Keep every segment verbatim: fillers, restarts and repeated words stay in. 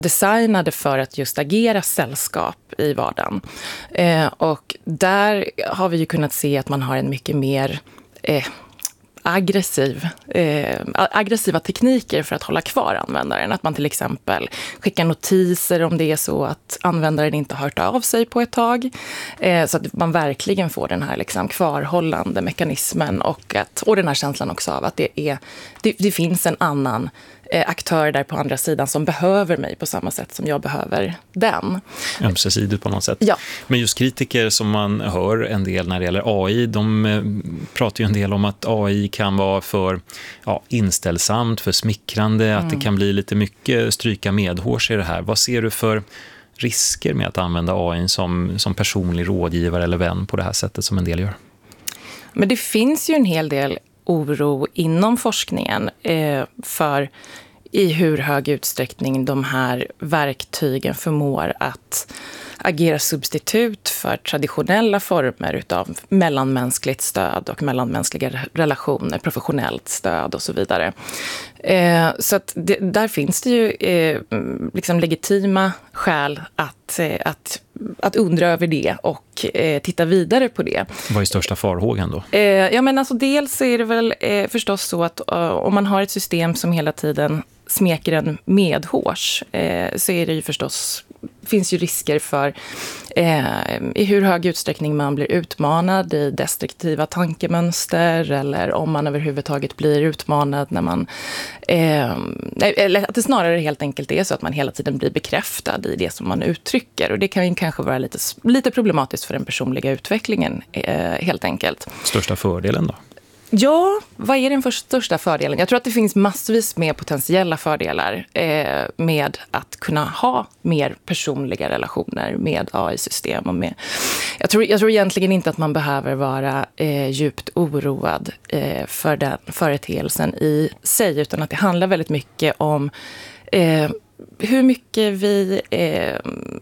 designade för att just agera sällskap i vardagen. Eh, och där har vi ju kunnat se att man har en mycket mer eh, aggressiv, eh, aggressiva tekniker för att hålla kvar användaren. Att man till exempel skickar notiser om det är så att användaren inte har hört av sig på ett tag. Eh, så att man verkligen får den här liksom kvarhållande mekanismen och, att, och den här känslan också av att det, är, det, det finns en annan aktör där på andra sidan som behöver mig på samma sätt som jag behöver den. Ömsesidigt på något sätt. Ja. Men just kritiker som man hör en del när det gäller A I, de pratar ju en del om att A I kan vara för ja, inställsamt, för smickrande, mm. att det kan bli lite mycket stryka medhårs i det här. Vad ser du för risker med att använda A I som, som personlig rådgivare eller vän på det här sättet som en del gör? Men det finns ju en hel del oro inom forskningen eh, för i hur hög utsträckning de här verktygen förmår att agera substitut för traditionella former utav mellanmänskligt stöd och mellanmänskliga relationer, professionellt stöd och så vidare. Eh, så att det, där finns det ju eh, liksom legitima skäl att, eh, att, att undra över det och eh, titta vidare på det. Vad är största farhågan då? Eh, ja, men alltså dels är det väl eh, förstås så att uh, om man har ett system som hela tiden smeker en medhårs eh, så är det ju förstås, finns ju risker för eh, i hur hög utsträckning man blir utmanad i destruktiva tankemönster eller om man överhuvudtaget blir utmanad när man eh, eller att det snarare helt enkelt är så att man hela tiden blir bekräftad i det som man uttrycker och det kan ju kanske vara lite, lite problematiskt för den personliga utvecklingen eh, helt enkelt. Största fördelen då? Ja, vad är den för största fördelen? Jag tror att det finns massvis med potentiella fördelar eh, med att kunna ha mer personliga relationer med A I-system. Och med, jag, tror, jag tror egentligen inte att man behöver vara eh, djupt oroad eh, för den företeelsen i sig, utan att det handlar väldigt mycket om eh, hur mycket vi eh,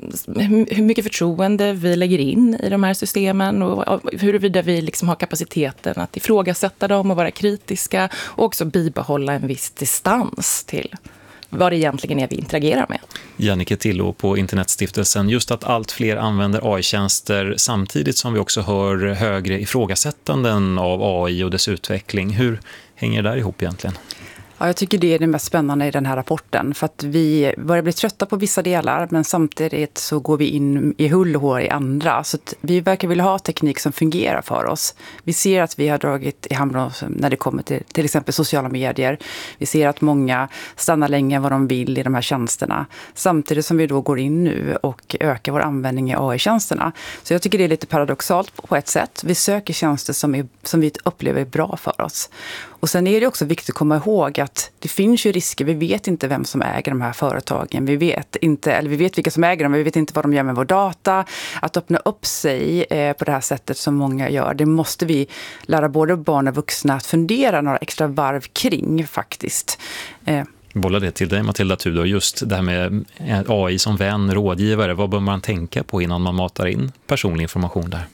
hur mycket förtroende vi lägger in i de här systemen och huruvida vi liksom har kapaciteten att ifrågasätta dem och vara kritiska och också bibehålla en viss distans till vad det egentligen är vi interagerar med. Jannike Tillå på Internetstiftelsen, just att allt fler använder A I-tjänster samtidigt som vi också hör högre ifrågasättanden av A I och dess utveckling. Hur hänger det där ihop egentligen? Ja, jag tycker det är det mest spännande i den här rapporten. För att vi börjar bli trötta på vissa delar, men samtidigt så går vi in i hull och hår i andra. Så att vi verkar vilja ha teknik som fungerar för oss. Vi ser att vi har dragit i hamnen när det kommer till till exempel sociala medier. Vi ser att många stannar länge vad de vill i de här tjänsterna. Samtidigt som vi då går in nu och ökar vår användning i A I-tjänsterna. Så jag tycker det är lite paradoxalt på ett sätt. Vi söker tjänster som, är, som vi upplever är bra för oss. Och sen är det också viktigt att komma ihåg att det finns ju risker. Vi vet inte vem som äger de här företagen. Vi vet inte, eller vi vet vilka som äger dem, men vi vet inte vad de gör med vår data. Att öppna upp sig eh, på det här sättet som många gör, det måste vi lära både barn och vuxna att fundera några extra varv kring faktiskt. Eh. Bolla det till dig, Matilda Tudor, just det här med A I som vän, rådgivare. Vad bör man tänka på innan man matar in personlig information där?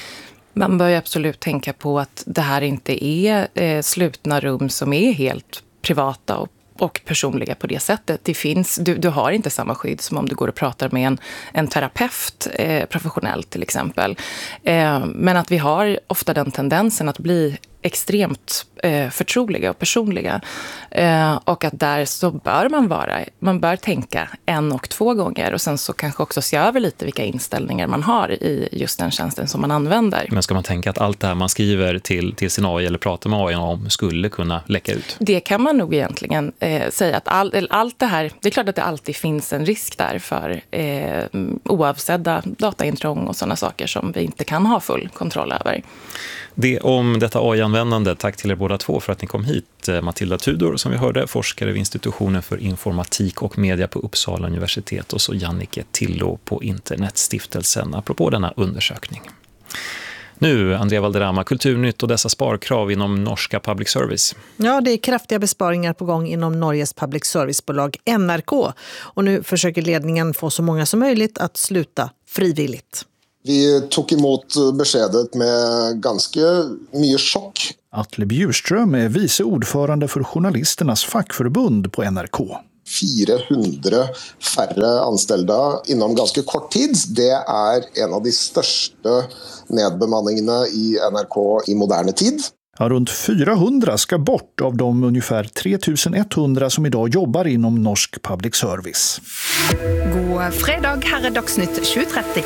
Man bör ju absolut tänka på att det här inte är eh, slutna rum som är helt privata och, och personliga på det sättet. Det finns, du, du har inte samma skydd som om du går och pratar med en, en terapeut eh, professionellt till exempel. Eh, men att vi har ofta den tendensen att bli extremt eh, förtroliga och personliga. Eh, och att där så bör man vara, man bör tänka en och två gånger och sen så kanske också se över lite vilka inställningar man har i just den tjänsten som man använder. Men ska man tänka att allt det här man skriver till, till sin A I eller pratar med A I om skulle kunna läcka ut? Det kan man nog egentligen eh, säga att all, allt det här, det är klart att det alltid finns en risk där för eh, oavsedda dataintrång och sådana saker som vi inte kan ha full kontroll över. Det om detta A I-användande. Tack till er båda två för att ni kom hit. Matilda Tudor, som vi hörde, forskare vid institutionen för informatik och media på Uppsala universitet, och så Jannike Tillå på Internetstiftelsen, apropå denna undersökning. Nu, Andrea Valderrama, Kulturnytt och dessa sparkrav inom norska public service. Ja, det är kraftiga besparingar på gång inom Norges public servicebolag N R K. Och nu försöker ledningen få så många som möjligt att sluta frivilligt. Vi tog emot beskedet med ganska mycket chock. Atle Bjurström är vice ordförande för journalisternas fackförbund på N R K. fyrahundra färre anställda inom ganska kort tid. Det är en av de största nedbemanningarna i N R K i modern tid. Ja, runt fyrahundra ska bort av de ungefär tre tusen etthundra som idag jobbar inom norsk public service. God fredag, här är Dagsnytt tjugo trettio.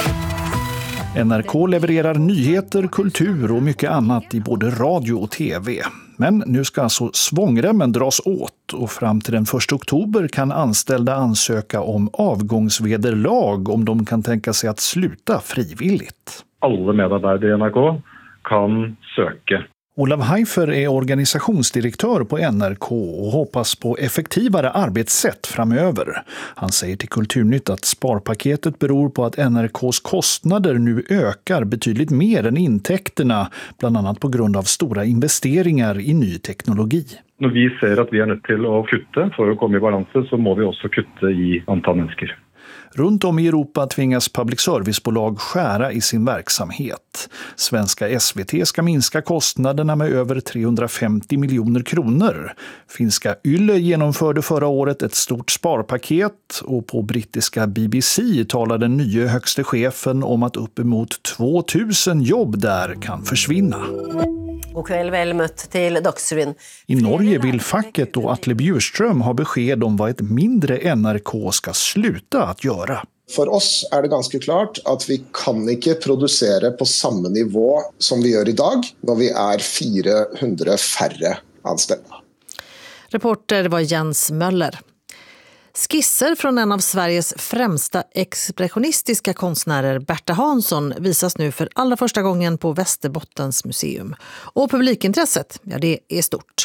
N R K levererar nyheter, kultur och mycket annat i både radio och tv. Men nu ska alltså svångremmen dras åt och fram till den första oktober kan anställda ansöka om avgångsvederlag om de kan tänka sig att sluta frivilligt. Alla medarbetare i N R K kan söka. Olav Heifer är organisationsdirektör på N R K och hoppas på effektivare arbetssätt framöver. Han säger till Kulturnytt att sparpaketet beror på att N R K:s kostnader nu ökar betydligt mer än intäkterna, bland annat på grund av stora investeringar i ny teknologi. När vi ser att vi är nödt till att kutta för att komma i balans så måste vi också kutta i antal människor. Runt om i Europa tvingas public servicebolag skära i sin verksamhet. Svenska S V T ska minska kostnaderna med över trehundrafemtio miljoner kronor. Finska Yle genomförde förra året ett stort sparpaket och på brittiska B B C talar den nya högste chefen om att uppemot tvåtusen jobb där kan försvinna. God kväll, väl mött till Dagsrevyn. I Norge vill facket och Atle Bjurström ha besked om vad ett mindre N R K ska sluta att göra. För oss är det ganska klart att vi kan inte producera på samma nivå som vi gör idag när vi är fyrahundra färre anställda. Reporter var Jens Möller. Skisser från en av Sveriges främsta expressionistiska konstnärer, Berta Hansson, visas nu för allra första gången på Västerbottens museum. Och publikintresset, ja, det är stort.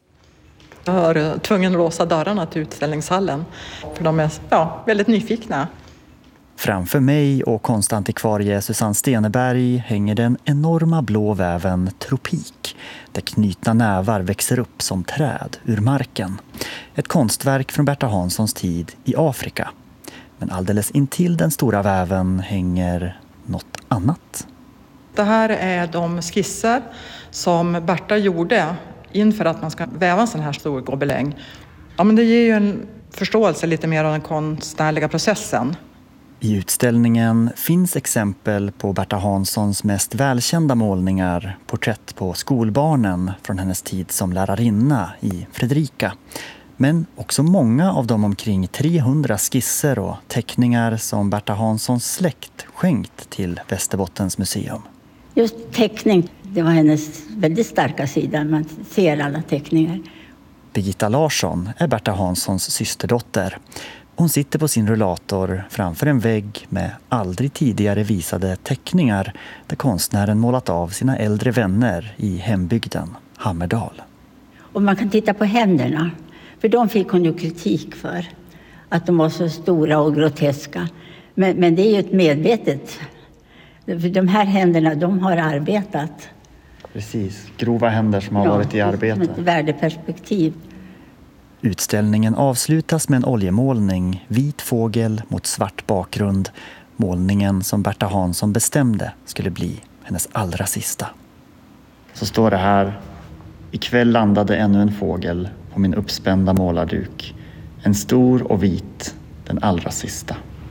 Jag har tvungen att låsa dörrarna till utställningshallen för de är ja, väldigt nyfikna. Framför mig och konstantikvarie Susanne Steneberg hänger den enorma blå väven Tropik, där knutna nävar växer upp som träd ur marken. Ett konstverk från Berta Hanssons tid i Afrika. Men alldeles intill den stora väven hänger något annat. Det här är de skisser som Berta gjorde inför att man ska väva en sån här stor gobeläng. Ja, men det ger ju en förståelse lite mer av den konstnärliga processen. I utställningen finns exempel på Berta Hanssons mest välkända målningar, porträtt på skolbarnen från hennes tid som lärarinna i Fredrika. Men också många av de omkring trehundra skisser och teckningar som Berta Hanssons släkt skänkt till Västerbottens museum. Just teckning, det var hennes väldigt starka sida. Man ser alla teckningar. Birgitta Larsson är Berta Hanssons systerdotter. Hon sitter på sin rullator framför en vägg med aldrig tidigare visade teckningar där konstnären målat av sina äldre vänner i hembygden, Hammerdal. Och man kan titta på händerna, för de fick hon ju kritik för. Att de var så stora och groteska. Men, men det är ju ett medvetet. För de här händerna, de har arbetat. Precis, grova händer som har ja, varit i arbete. Som ett värdeperspektiv. Utställningen avslutas med en oljemålning, vit fågel mot svart bakgrund. Målningen som Berta Hansson bestämde skulle bli hennes allra sista. Så står det här: ikväll landade ännu en fågel på min uppspända målarduk. En stor och vit, den allra sista.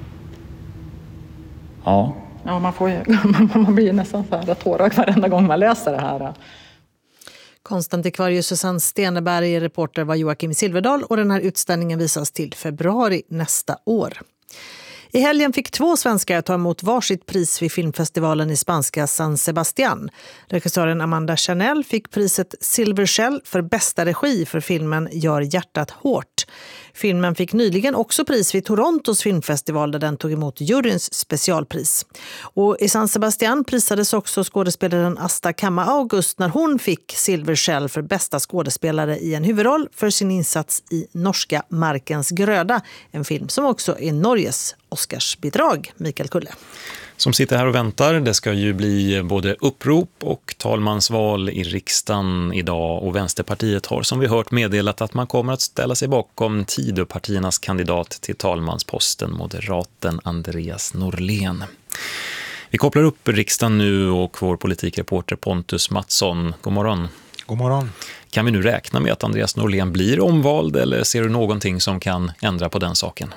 Ja. Ja, man, får ju, man blir nästan så här tårögd varenda gång man läser det här. Konstantikvarie Susanne Steneberg, reporter var Joakim Silverdal och den här utställningen visas till februari nästa år. I helgen fick två svenskar ta emot varsitt pris vid filmfestivalen i spanska San Sebastián. Regissören Amanda Chanel fick priset Silver Shell för bästa regi för filmen Gör hjärtat hårt. Filmen fick nyligen också pris vid Torontos filmfestival där den tog emot juryns specialpris. Och i San Sebastián prisades också skådespelaren Asta Kamma August när hon fick Silver Shell för bästa skådespelare i en huvudroll för sin insats i norska Markens gröda. En film som också är Norges Oscarsbidrag. Mikael Kulle. Som sitter här och väntar, det ska ju bli både upprop och talmansval i riksdagen idag och Vänsterpartiet har som vi hört meddelat att man kommer att ställa sig bakom Tidöpartiernas kandidat till talmansposten, moderaten Andreas Norlén. Vi kopplar upp riksdagen nu och vår politikreporter Pontus Mattsson. God morgon. God morgon. Kan vi nu räkna med att Andreas Norlén blir omvald eller ser du någonting som kan ändra på den saken?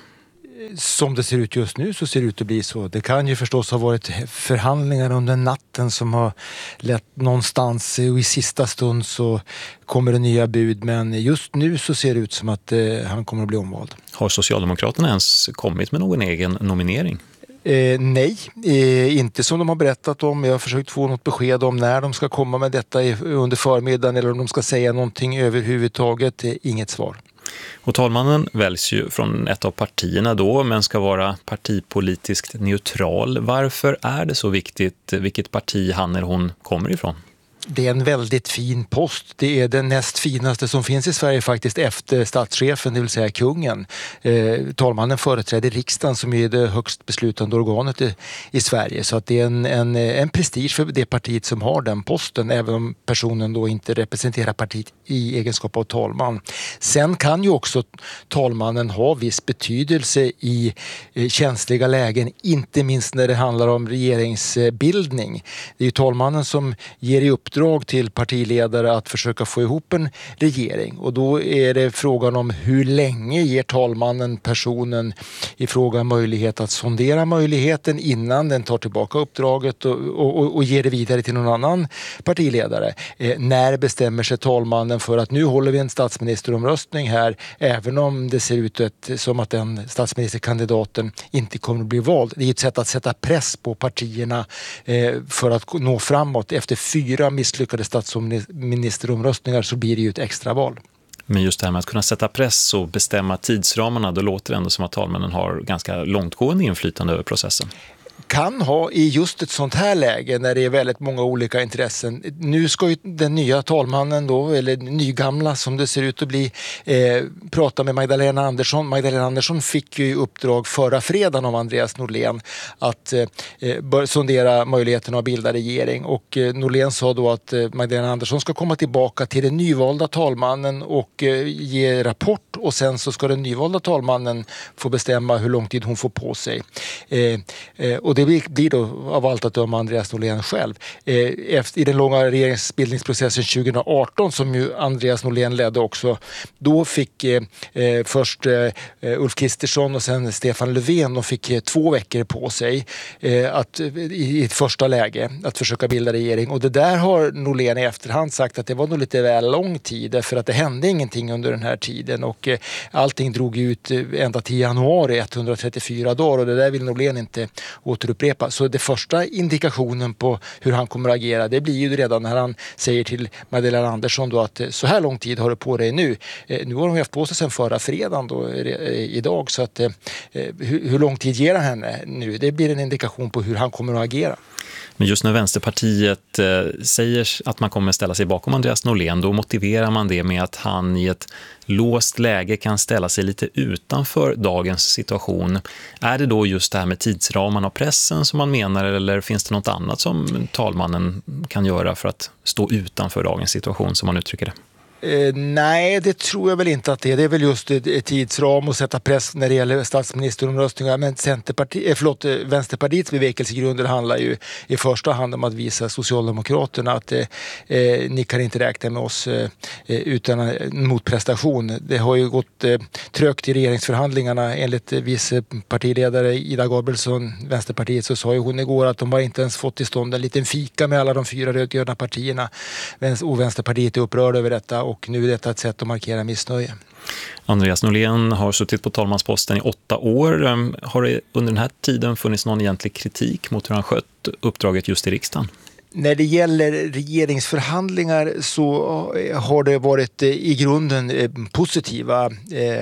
Som det ser ut just nu så ser det ut att bli så. Det kan ju förstås ha varit förhandlingar under natten som har lett någonstans och i sista stund så kommer det nya bud. Men just nu så ser det ut som att eh, han kommer att bli omvald. Har Socialdemokraterna ens kommit med någon egen nominering? Eh, nej, eh, inte som de har berättat om. Jag har försökt få något besked om när de ska komma med detta under förmiddagen eller om de ska säga någonting överhuvudtaget. Eh, inget svar. Och talmannen väljs ju från ett av partierna då, men ska vara partipolitiskt neutral. Varför är det så viktigt vilket parti han eller hon kommer ifrån? Det är en väldigt fin post. Det är den näst finaste som finns i Sverige faktiskt efter statschefen, det vill säga kungen. Eh, talmannen företräder riksdagen som är det högst beslutande organet i, i Sverige. Så att det är en, en, en prestige för det partiet som har den posten, även om personen då inte representerar partiet i egenskap av talman. Sen kan ju också talmannen ha viss betydelse i eh, känsliga lägen, inte minst när det handlar om regeringsbildning. Det är ju talmannen som ger i uppdrag till partiledare att försöka få ihop en regering. Och då är det frågan om hur länge ger talmannen personen i fråga möjlighet att sondera möjligheten innan den tar tillbaka uppdraget och, och, och ger det vidare till någon annan partiledare. Eh, när bestämmer sig talmannen för att nu håller vi en statsministeromröstning här, även om det ser ut att, som att den statsministerkandidaten inte kommer att bli vald. Det är ett sätt att sätta press på partierna eh, för att nå framåt. Efter fyra misslyckade statsministeromröstningar så blir det ju ett extra val. Men just det här med att kunna sätta press och bestämma tidsramarna, då låter det ändå som att talmännen har ganska långtgående inflytande över processen. Kan ha i just ett sånt här läge när det är väldigt många olika intressen. Nu ska ju den nya talmannen då, eller nygamla som det ser ut att bli, eh, prata med Magdalena Andersson. Magdalena Andersson fick ju uppdrag förra fredagen av Andreas Norlén att eh, bör sondera möjligheten att bilda regering. Och eh, Norlén sa då att eh, Magdalena Andersson ska komma tillbaka till den nyvalda talmannen och eh, ge rapport, och sen så ska den nyvalda talmannen få bestämma hur lång tid hon får på sig. Eh, eh, och det blir då av allt att döma Andreas Norlén själv. Efter, i den långa regeringsbildningsprocessen tjugo arton som ju Andreas Norlén ledde också, då fick eh, först eh, Ulf Kristersson och sen Stefan Löfven, de fick eh, två veckor på sig eh, att, i, i ett första läge att försöka bilda regering. Och det där har Norlén i efterhand sagt att det var nog lite väl lång tid, för att det hände ingenting under den här tiden och eh, allting drog ut eh, ända till januari, etthundratrettiofyra dagar, och det där vill Norlén inte åter upprepa. Så det första indikationen på hur han kommer att agera, det blir ju redan när han säger till Magdalena Andersson då att så här lång tid har du på dig nu. Eh, nu har de haft på sig sedan förra fredagen då, eh, idag, så att eh, hur, hur lång tid ger han henne nu? Det blir en indikation på hur han kommer att agera. Men just när Vänsterpartiet eh, säger att man kommer ställa sig bakom Andreas Norlén, då motiverar man det med att han i ett låst läge kan ställa sig lite utanför dagens situation. Är det då just det här med tidsramarna och pressen som man menar, eller finns det något annat som talmannen kan göra för att stå utanför dagens situation, som man uttrycker det? Eh, nej, det tror jag väl inte att det är. Det är väl just ett, ett tidsram och sätta press när det gäller statsministeromröstningar. Men Centerparti, eh, förlåt, Vänsterpartiets bevekelsegrunder handlar ju i första hand om att visa Socialdemokraterna att eh, ni kan inte räkna med oss eh, utan en motprestation. Det har ju gått eh, trögt i regeringsförhandlingarna. Enligt eh, vice partiledare Ida Gabrielsson, Vänsterpartiet, så sa ju hon igår att de har inte ens fått till stånd en liten fika med alla de fyra rödgröna partierna. Och Vänsterpartiet är upprörda över detta. Och nu är detta ett sätt att markera missnöje. Andreas Norlén har suttit på talmansposten i åtta år. Har det under den här tiden funnits någon egentlig kritik mot hur han skött uppdraget just i riksdagen? När det gäller regeringsförhandlingar så har det varit i grunden positiva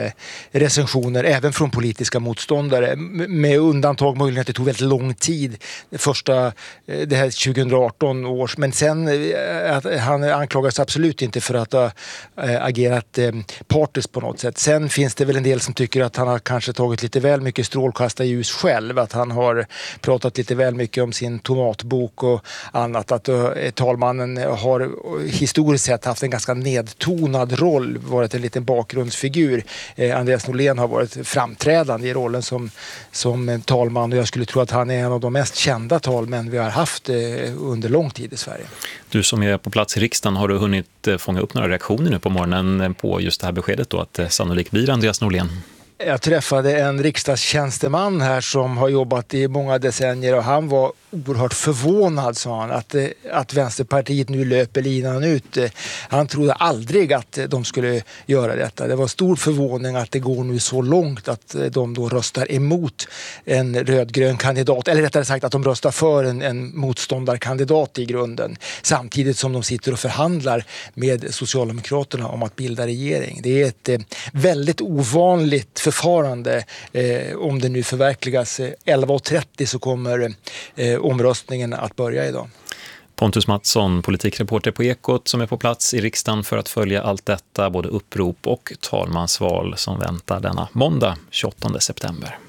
recensioner även från politiska motståndare, med undantag möjligen att det tog väldigt lång tid första det här tjugo arton års, men sen att han anklagas absolut inte för att ha agerat partiskt på något sätt. Sen finns det väl en del som tycker att han har kanske tagit lite väl mycket strålkastarljus själv, att han har pratat lite väl mycket om sin tomatbok och annat. annat att uh, talmannen har historiskt sett haft en ganska nedtonad roll, varit en liten bakgrundsfigur. Eh, Andreas Norlén har varit framträdande i rollen som, som talman, och jag skulle tro att han är en av de mest kända talmän vi har haft eh, under lång tid i Sverige. Du som är på plats i riksdagen, har du hunnit fånga upp några reaktioner nu på morgonen på just det här beskedet då, att det sannolikt blir Andreas Norlén? Jag träffade en riksdagstjänsteman här som har jobbat i många decennier, och han var oerhört förvånad, sa han, att, att Vänsterpartiet nu löper linan ut. Han trodde aldrig att de skulle göra detta. Det var stor förvåning att det går nu så långt att de då röstar emot en rödgrön kandidat, eller rättare sagt att de röstar för en, en motståndarkandidat i grunden, samtidigt som de sitter och förhandlar med Socialdemokraterna om att bilda regering. Det är ett eh, väldigt ovanligt förfarande. Eh, om det nu förverkligas elva och trettio så kommer eh, omröstningen att börja idag. Pontus Mattsson, politikreporter på Ekot, som är på plats i riksdagen för att följa allt detta, både upprop och talmansval som väntar denna måndag tjugoåttonde september.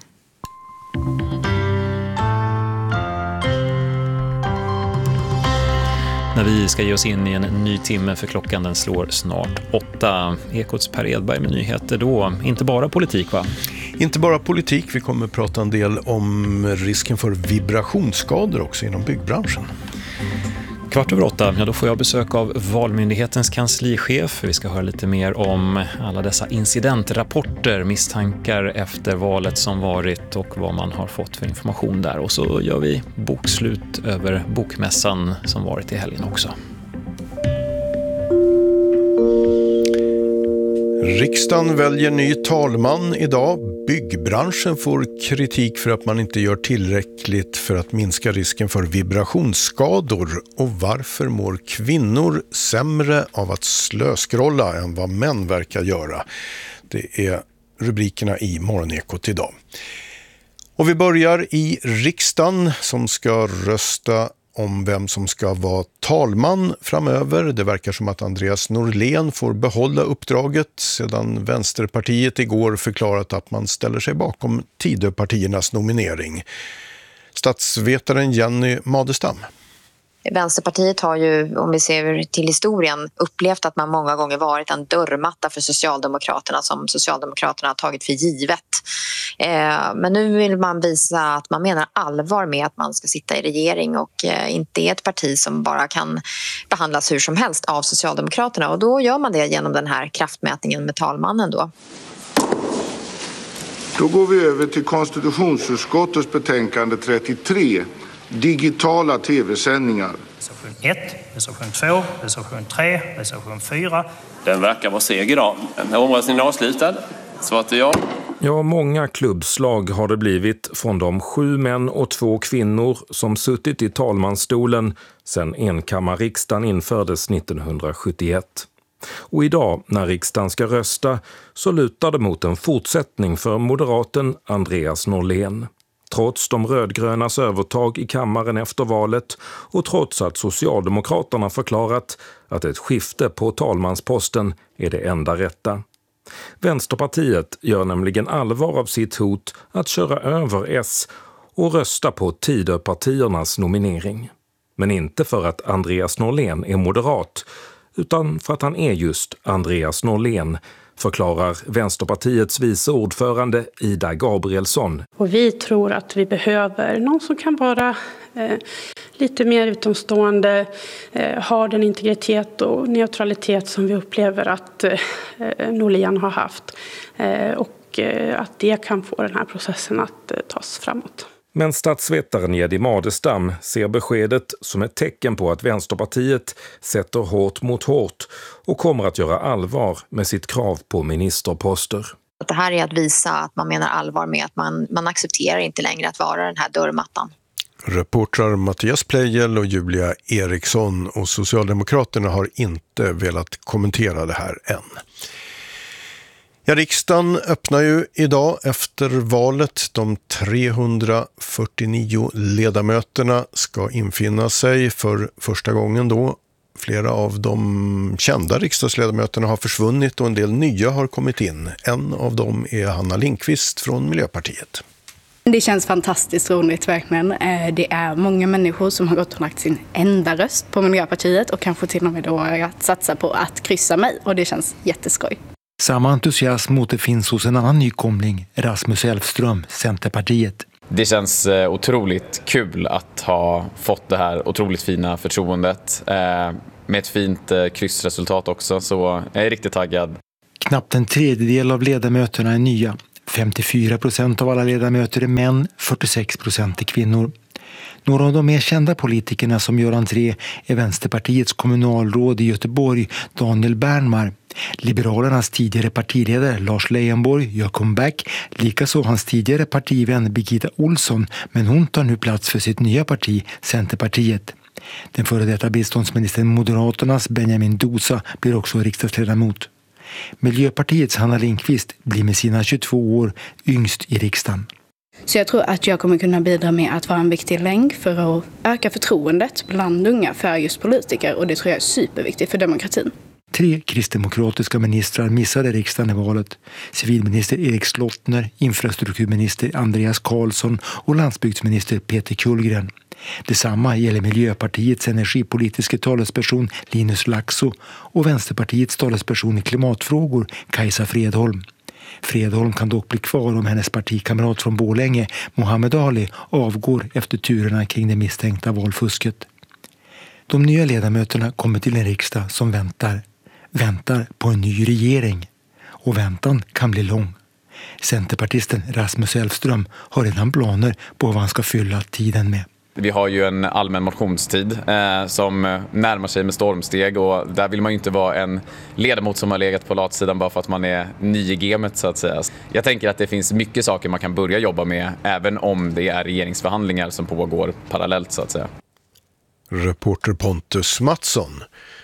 När vi ska ge oss in i en ny timme, för klockan den slår snart åtta. Ekots Per Edberg med nyheter då. Inte bara politik, va? Inte bara politik, vi kommer att prata en del om risken för vibrationsskador också inom byggbranschen. Kvart över åtta, ja, då får jag besök av Valmyndighetens kanslichef. Vi ska höra lite mer om alla dessa incidentrapporter, misstankar efter valet som varit och vad man har fått för information där. Och så gör vi bokslut över bokmässan som varit i helgen också. Riksdagen väljer ny talman idag. Byggbranschen får kritik för att man inte gör tillräckligt för att minska risken för vibrationsskador. Och varför mår kvinnor sämre av att slöskrolla än vad män verkar göra? Det är rubrikerna i Morgonekot idag. Och vi börjar i riksdagen som ska rösta om vem som ska vara talman framöver. Det verkar som att Andreas Norlén får behålla uppdraget sedan Vänsterpartiet igår förklarat att man ställer sig bakom Tidöpartiernas nominering. Statsvetaren Jenny Madestam. Vänsterpartiet har ju, om vi ser till historien, upplevt att man många gånger varit en dörrmatta för Socialdemokraterna som Socialdemokraterna har tagit för givet. Eh, men nu vill man visa att man menar allvar med att man ska sitta i regering och eh, inte är ett parti som bara kan behandlas hur som helst av Socialdemokraterna. Och då gör man det genom den här kraftmätningen med talmannen då. Då går vi över till konstitutionsutskottets betänkande trettiotre. Digitala tv-sändningar. Reservation ett, reservation två, reservation tre, reservation fyra. Den verkar vara seg idag. Den här omröstningen är avslutad. Svaret är ja. Ja, många klubbslag har det blivit från de sju män och två kvinnor som suttit i talmansstolen sedan enkammarriksdagen infördes nittonhundrasjuttioett. Och idag, när riksdagen ska rösta, så lutar det mot en fortsättning för moderaten Andreas Norlén. Trots de rödgrönas övertag i kammaren efter valet och trots att Socialdemokraterna förklarat att ett skifte på talmansposten är det enda rätta. Vänsterpartiet gör nämligen allvar av sitt hot att köra över S och rösta på Tidöpartiernas nominering. Men inte för att Andreas Norlén är moderat, utan för att han är just Andreas Norlén, förklarar Vänsterpartiets vice ordförande Ida Gabrielsson. Och vi tror att vi behöver någon som kan vara eh, lite mer utomstående, eh, ha den integritet och neutralitet som vi upplever att eh, Norlén har haft. Eh, och eh, att det kan få den här processen att eh, tas framåt. Men statsvetaren Jenny Madestam ser beskedet som ett tecken på att Vänsterpartiet sätter hårt mot hårt och kommer att göra allvar med sitt krav på ministerposter. Det här är att visa att man menar allvar med att man, man accepterar inte längre att vara den här dörrmattan. Reportrar Mattias Plejel och Julia Eriksson och Socialdemokraterna har inte velat kommentera det här än. Ja, riksdagen öppnar ju idag efter valet. De trehundrafyrtionio ledamöterna ska infinna sig för första gången då. Flera av de kända riksdagsledamöterna har försvunnit och en del nya har kommit in. En av dem är Hanna Lindqvist från Miljöpartiet. Det känns fantastiskt roligt verkligen. Det är många människor som har gått och lagt sin enda röst på Miljöpartiet och kanske till och med då att satsa på att kryssa mig, och det känns jätteskoj. Samma entusiasm återfinns hos en annan nykomling, Rasmus Elfström, Centerpartiet. Det känns otroligt kul att ha fått det här otroligt fina förtroendet med ett fint kryssresultat också, så jag är riktigt taggad. Knappt en tredjedel av ledamöterna är nya. femtiofyra procent av alla ledamöter är män, fyrtiosex procent är kvinnor. Några av de mer kända politikerna som gör entré är Vänsterpartiets kommunalråd i Göteborg, Daniel Bernmar. Liberalernas tidigare partiledare Lars Leijonborg gör comeback, likaså hans tidigare partivän Birgitta Olsson, men hon tar nu plats för sitt nya parti, Centerpartiet. Den före detta biståndsministern Moderaternas Benjamin Dosa blir också riksdagsledamot. Miljöpartiets Hanna Lindqvist blir med sina tjugotvå år yngst i riksdagen. Så jag tror att jag kommer kunna bidra med att vara en viktig länk för att öka förtroendet bland unga för just politiker, och det tror jag är superviktigt för demokratin. Tre kristdemokratiska ministrar missade riksdagen i valet. Civilminister Erik Slottner, infrastrukturminister Andreas Karlsson och landsbygdsminister Peter Kullgren. Detsamma gäller Miljöpartiets energipolitiska talesperson Linus Laxo och Vänsterpartiets talesperson i klimatfrågor Kajsa Fredholm. Fredholm kan dock bli kvar om hennes partikamrat från Borlänge, Mohammed Ali, avgår efter turerna kring det misstänkta valfusket. De nya ledamöterna kommer till en riksdag som väntar. Väntar på en ny regering. Och väntan kan bli lång. Centerpartisten Rasmus Elfström har redan planer på vad han ska fylla tiden med. Vi har ju en allmän motionstid eh, som närmar sig med stormsteg, och där vill man ju inte vara en ledamot som har legat på latsidan bara för att man är ny i gamet, så att säga. Jag tänker att det finns mycket saker man kan börja jobba med även om det är regeringsförhandlingar som pågår parallellt, så att säga. Reporter Pontus Mattsson.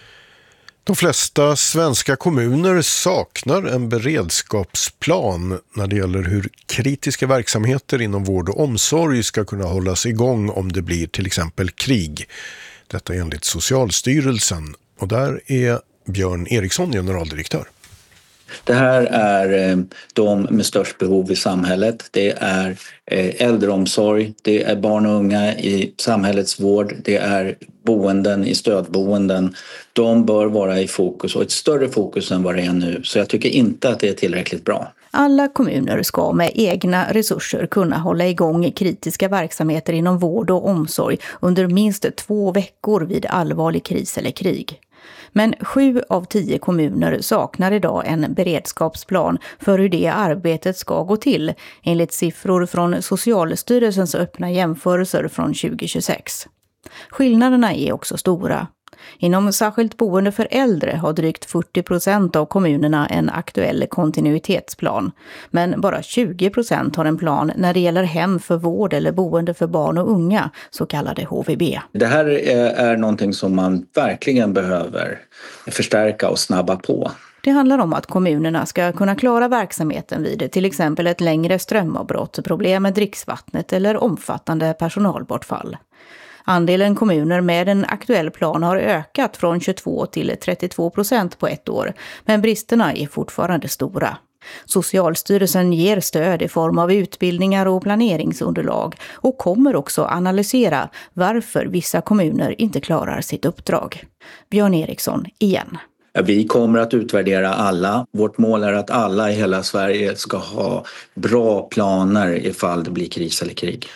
De flesta svenska kommuner saknar en beredskapsplan när det gäller hur kritiska verksamheter inom vård och omsorg ska kunna hållas igång om det blir till exempel krig. Detta enligt Socialstyrelsen, och där är Björn Eriksson generaldirektör. Det här är de med störst behov i samhället. Det är äldreomsorg, det är barn och unga i samhällets vård, det är boenden i stödboenden. De bör vara i fokus, och ett större fokus än vad det är nu. Så jag tycker inte att det är tillräckligt bra. Alla kommuner ska med egna resurser kunna hålla igång kritiska verksamheter inom vård och omsorg under minst två veckor vid allvarlig kris eller krig. Men sju av tio kommuner saknar idag en beredskapsplan för hur det arbetet ska gå till, enligt siffror från Socialstyrelsens öppna jämförelser från tjugo tjugosex. Skillnaderna är också stora. Inom särskilt boende för äldre har drygt fyrtio procent av kommunerna en aktuell kontinuitetsplan. Men bara tjugo procent har en plan när det gäller hem för vård eller boende för barn och unga, så kallade H V B. Det här är, är någonting som man verkligen behöver förstärka och snabba på. Det handlar om att kommunerna ska kunna klara verksamheten vid till exempel ett längre strömavbrott, problem med dricksvattnet eller omfattande personalbortfall. Andelen kommuner med en aktuell plan har ökat från tjugotvå till trettiotvå procent på ett år, men bristerna är fortfarande stora. Socialstyrelsen ger stöd i form av utbildningar och planeringsunderlag och kommer också analysera varför vissa kommuner inte klarar sitt uppdrag. Björn Eriksson igen. Vi kommer att utvärdera alla. Vårt mål är att alla i hela Sverige ska ha bra planer ifall det blir kris eller krig.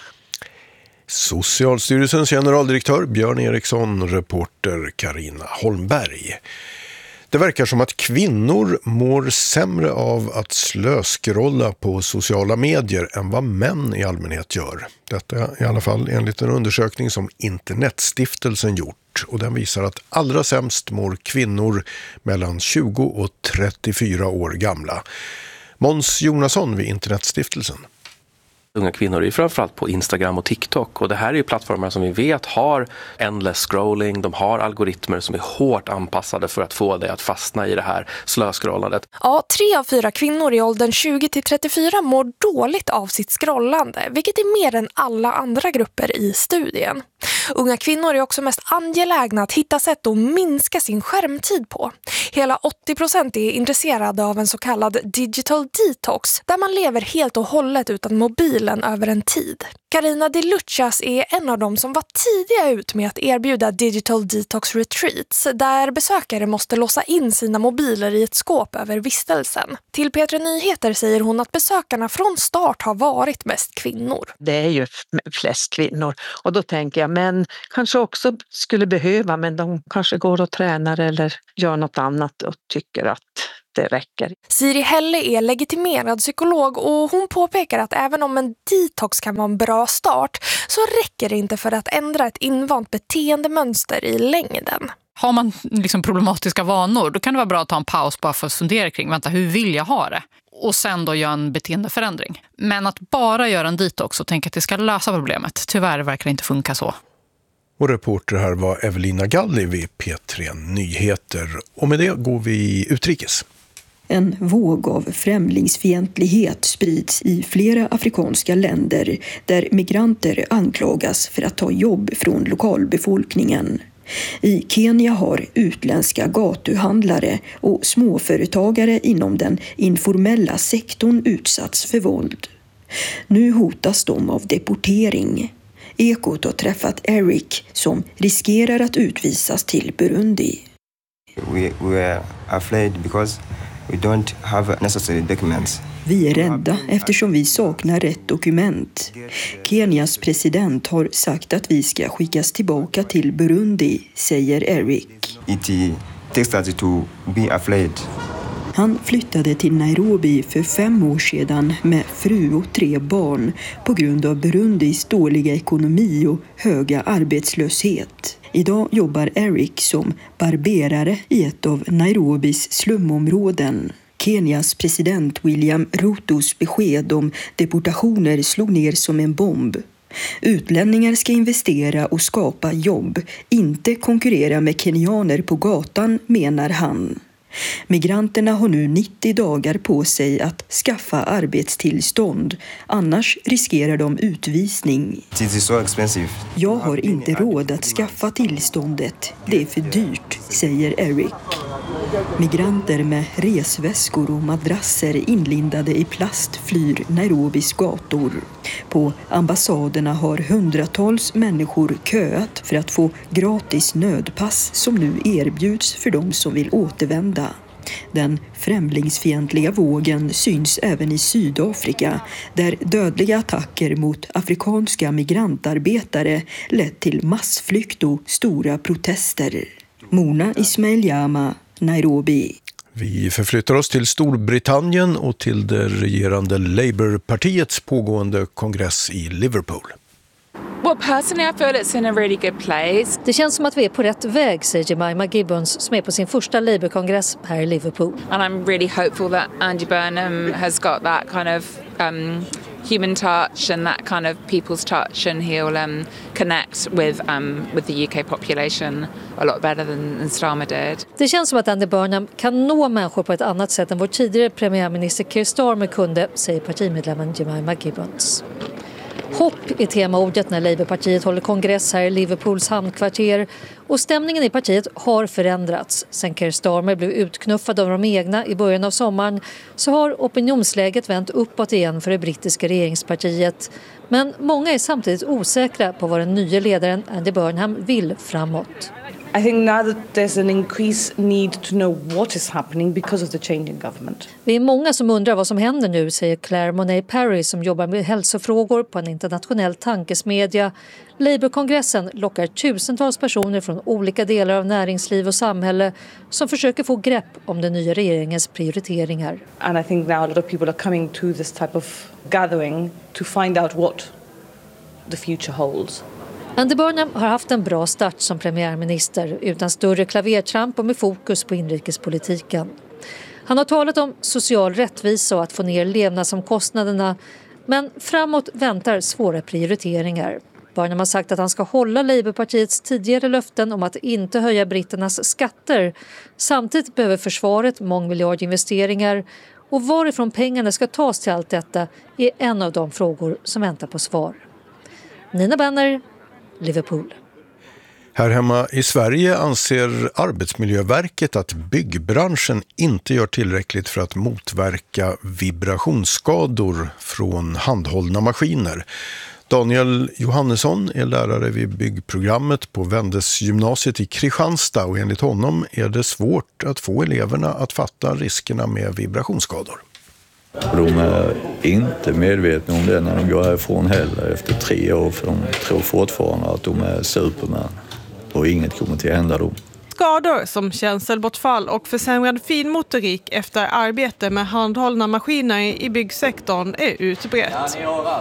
Socialstyrelsens generaldirektör Björn Eriksson, reporter Carina Holmberg. Det verkar som att kvinnor mår sämre av att slöskrolla på sociala medier än vad män i allmänhet gör. Detta i alla fall enligt en undersökning som Internetstiftelsen gjort. Och den visar att allra sämst mår kvinnor mellan tjugo och trettiofyra år gamla. Måns Jonasson vid Internetstiftelsen. Unga kvinnor är framförallt på Instagram och TikTok, och det här är ju plattformar som vi vet har endless scrolling, de har algoritmer som är hårt anpassade för att få dig att fastna i det här slöscrollandet. Ja, tre av fyra kvinnor i åldern tjugo till trettiofyra mår dåligt av sitt scrollande, vilket är mer än alla andra grupper i studien. Unga kvinnor är också mest angelägna att hitta sätt att minska sin skärmtid på. Hela åttio procent är intresserade av en så kallad digital detox där man lever helt och hållet utan mobilen över en tid. Carina de Luchas är en av dem som var tidiga ut med att erbjuda digital detox retreats där besökare måste låsa in sina mobiler i ett skåp över vistelsen. Till P tre Nyheter säger hon att besökarna från start har varit mest kvinnor. Det är ju flest kvinnor och då tänker jag män kanske också skulle behöva, men de kanske går och tränar eller gör något annat och tycker att det räcker. Siri Helle är legitimerad psykolog och hon påpekar att även om en detox kan vara en bra start så räcker det inte för att ändra ett invant beteendemönster i längden. Har man liksom problematiska vanor, då kan det vara bra att ta en paus bara för att fundera kring, vänta, hur vill jag ha det? Och sen då göra en beteendeförändring. Men att bara göra en detox och tänka att det ska lösa problemet, tyvärr verkar det inte funka så. Och reporter här var Evelina Galli vid P tre Nyheter. Och med det går vi utrikes. En våg av främlingsfientlighet sprids i flera afrikanska länder där migranter anklagas för att ta jobb från lokalbefolkningen. I Kenya har utländska gatuhandlare och småföretagare inom den informella sektorn utsatts för våld. Nu hotas de av deportering. Ekot har träffat Eric som riskerar att utvisas till Burundi. We, we are afraid because we don't have necessary documents. Vi är rädda eftersom vi saknar rätt dokument. Kenias president har sagt att vi ska skickas tillbaka till Burundi, säger Eric. It takes us to be afraid. Han flyttade till Nairobi för fem år sedan med fru och tre barn på grund av Burundis dåliga ekonomi och höga arbetslöshet. Idag jobbar Eric som barberare i ett av Nairobis slumområden. Kenias president William Rutos besked om deportationer slog ner som en bomb. Utlänningar ska investera och skapa jobb, inte konkurrera med kenyaner på gatan, menar han. Migranterna har nu nittio dagar på sig att skaffa arbetstillstånd, annars riskerar de utvisning. It is so expensive. Jag har inte råd att skaffa tillståndet, det är för dyrt, säger Eric. Migranter med resväskor och madrasser inlindade i plast flyr Nairobis gator. På ambassaderna har hundratals människor köat för att få gratis nödpass som nu erbjuds för de som vill återvända. Den främlingsfientliga vågen syns även i Sydafrika där dödliga attacker mot afrikanska migrantarbetare lett till massflykt och stora protester. Mona Ismail-Jama, Nairobi. Vi förflyttar oss till Storbritannien och till det regerande Labourpartiets pågående kongress i Liverpool. Well, personally, I feel it's in a really good place. Det känns som att vi är på rätt väg, säger Jemima Gibbons som är på sin första Labour-kongress här i Liverpool. And I'm really hopeful that Andy Burnham has got that kind of um, human touch and that kind of people's touch, and he'll um, connect with um, with the U K population a lot better than, than Starmer did. Det känns som att Andy Burnham kan nå människor på ett annat sätt än vår tidigare premiärminister Keir Starmer kunde, säger partimedlemmen Jemima Gibbons. Hopp är temaordet när Labourpartiet håller kongress här i Liverpools hamnkvarter, och stämningen i partiet har förändrats. Sen Keir Starmer blev utknuffad av de egna i början av sommaren så har opinionsläget vänt uppåt igen för det brittiska regeringspartiet. Men många är samtidigt osäkra på vad den nya ledaren Andy Burnham vill framåt. I think now that there's an increased need to know what is happening because of the change in government. Vi är många som undrar vad som händer nu, säger Claire Monet-Parry som jobbar med hälsofrågor på en internationell tankesmedja. Labour-kongressen lockar tusentals personer från olika delar av näringsliv och samhälle som försöker få grepp om den nya regeringens prioriteringar. And I think now a lot of people are coming to this type of gathering to find out what the future holds. Andy Burnham har haft en bra start som premiärminister utan större klavertramp och med fokus på inrikespolitiken. Han har talat om social rättvisa och att få ner levnadsomkostnaderna, men framåt väntar svåra prioriteringar. Burnham har sagt att han ska hålla Labourpartiets tidigare löften om att inte höja britternas skatter. Samtidigt behöver försvaret mångmiljardinvesteringar, och varifrån pengarna ska tas till allt detta är en av de frågor som väntar på svar. Nina Benner, Liverpool. Här hemma i Sverige anser Arbetsmiljöverket att byggbranschen inte gör tillräckligt för att motverka vibrationsskador från handhållna maskiner. Daniel Johannesson är lärare vid byggprogrammet på Vendesgymnasiet i Kristianstad och enligt honom är det svårt att få eleverna att fatta riskerna med vibrationsskador. De är inte medvetna om det när de går härifrån heller efter tre år, för de tror fortfarande att de är Superman och inget kommer till att hända dem. Skador som känselbortfall och försämrad finmotorik efter arbete med handhållna maskiner i byggsektorn är utbrett.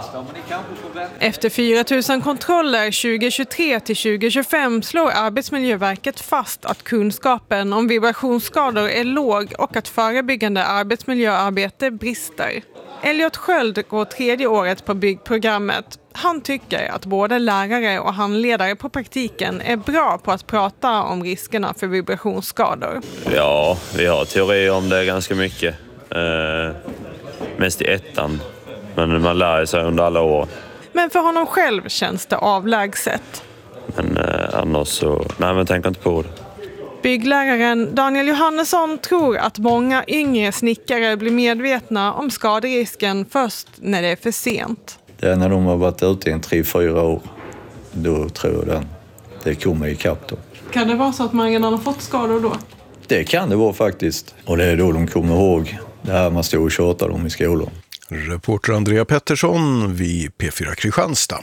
Efter fyra tusen kontroller tjugohundratjugotre till tjugohundratjugofem slår Arbetsmiljöverket fast att kunskapen om vibrationsskador är låg och att förebyggande arbetsmiljöarbete brister. Elliot Sköld går tredje året på byggprogrammet. Han tycker att både lärare och handledare på praktiken är bra på att prata om riskerna för vibrationsskador. Ja, vi har teorier om det ganska mycket. Eh, mest i ettan. Men man lär sig under alla år. Men för honom själv känns det avlägset. Men eh, annars så... Nej, men tänk inte på det. Byggläraren Daniel Johannesson tror att många yngre snickare blir medvetna om skaderisken först när det är för sent. Det är när de har varit ute i en tre, fyra år. Då tror jag den. Det kommer i kapp då. Kan det vara så att man redan har fått skador då? Det kan det vara faktiskt. Och det är då de kommer ihåg det här man stod och tjatade om i skolan. Reporter Andrea Pettersson vid P fyra Kristianstad.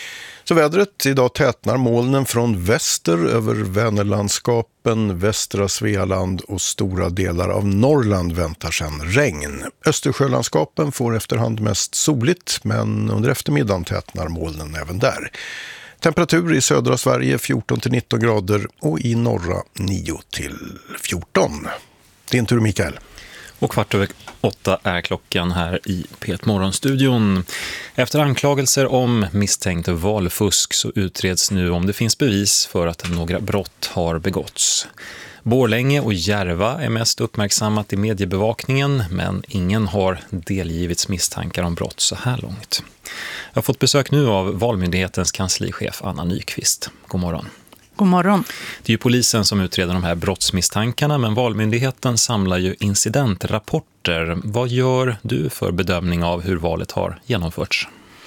Så vädret, idag tätnar molnen från väster över Vänerlandskapen, västra Svealand och stora delar av Norrland väntar sedan regn. Östersjölandskapen får efterhand mest soligt, men under eftermiddagen tätnar molnen även där. Temperatur i södra Sverige fjorton till nitton grader och i norra nio till fjorton. Din tur, Mikael. Och kvart över åtta är klockan här i P ett Morgonstudion. Efter anklagelser om misstänkt valfusk så utreds nu om det finns bevis för att några brott har begåtts. Borlänge och Järva är mest uppmärksammat i mediebevakningen, men ingen har delgivits misstankar om brott så här långt. Jag har fått besök nu av Valmyndighetens kanslichef Anna Nyqvist. God morgon. God morgon. Det är ju polisen som utreder de här brottsmisstankarna, men Valmyndigheten samlar ju incidentrapporter. Vad gör du för bedömning av hur valet har genomförts?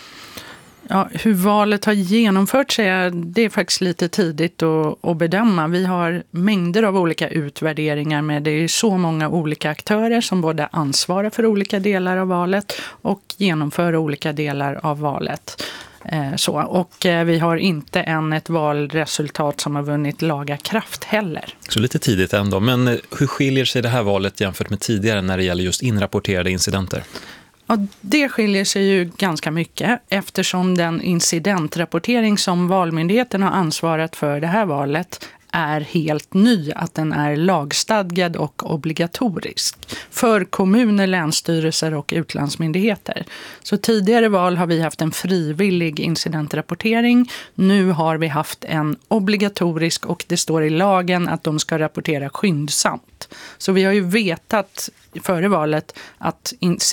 Ja, hur valet har genomförts är, det är faktiskt lite tidigt att, att bedöma. Vi har mängder av olika utvärderingar med det är så många olika aktörer som både ansvarar för olika delar av valet och genomför olika delar av valet. Så. Och vi har inte än ett valresultat som har vunnit laga kraft heller. Så lite tidigt ändå, men hur skiljer sig det här valet jämfört med tidigare när det gäller just inrapporterade incidenter? Ja, det skiljer sig ju ganska mycket eftersom den incidentrapportering som Valmyndigheten har ansvarat för det här valet är helt ny, att den är lagstadgad och obligatorisk för kommuner, länsstyrelser och utlandsmyndigheter. Så tidigare val har vi haft en frivillig incidentrapportering. Nu har vi haft en obligatorisk och det står i lagen att de ska rapportera skyndsamt. Så vi har ju vetat före valet att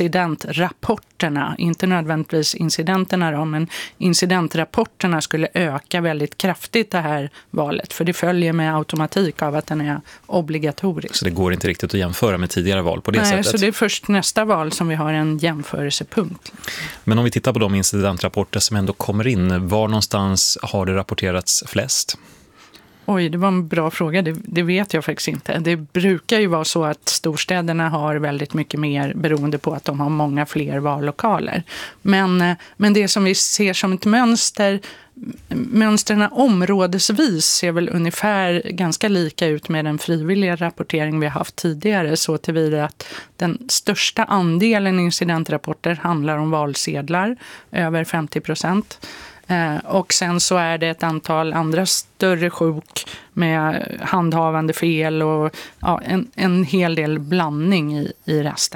incidentrapporterna, inte nödvändigtvis incidenterna då, men incidentrapporterna skulle öka väldigt kraftigt det här valet. För det följer med automatik av att den är obligatorisk. Så det går inte riktigt att jämföra med tidigare val på det Nej, sättet? Så det är först nästa val som vi har en jämförelsepunkt. Men om vi tittar på de incidentrapporter som ändå kommer in, var någonstans har det rapporterats flest? Oj, det var en bra fråga. Det, det vet jag faktiskt inte. Det brukar ju vara så att storstäderna har väldigt mycket mer beroende på att de har många fler vallokaler. Men, men det som vi ser som ett mönster, mönsterna områdesvis ser väl ungefär ganska lika ut med den frivilliga rapportering vi har haft tidigare. Så tillvida att den största andelen incidentrapporter handlar om valsedlar, över femtio procent. Och sen så är det ett antal andra större sjok med handhavande fel och ja, en, en hel del blandning i, i resten.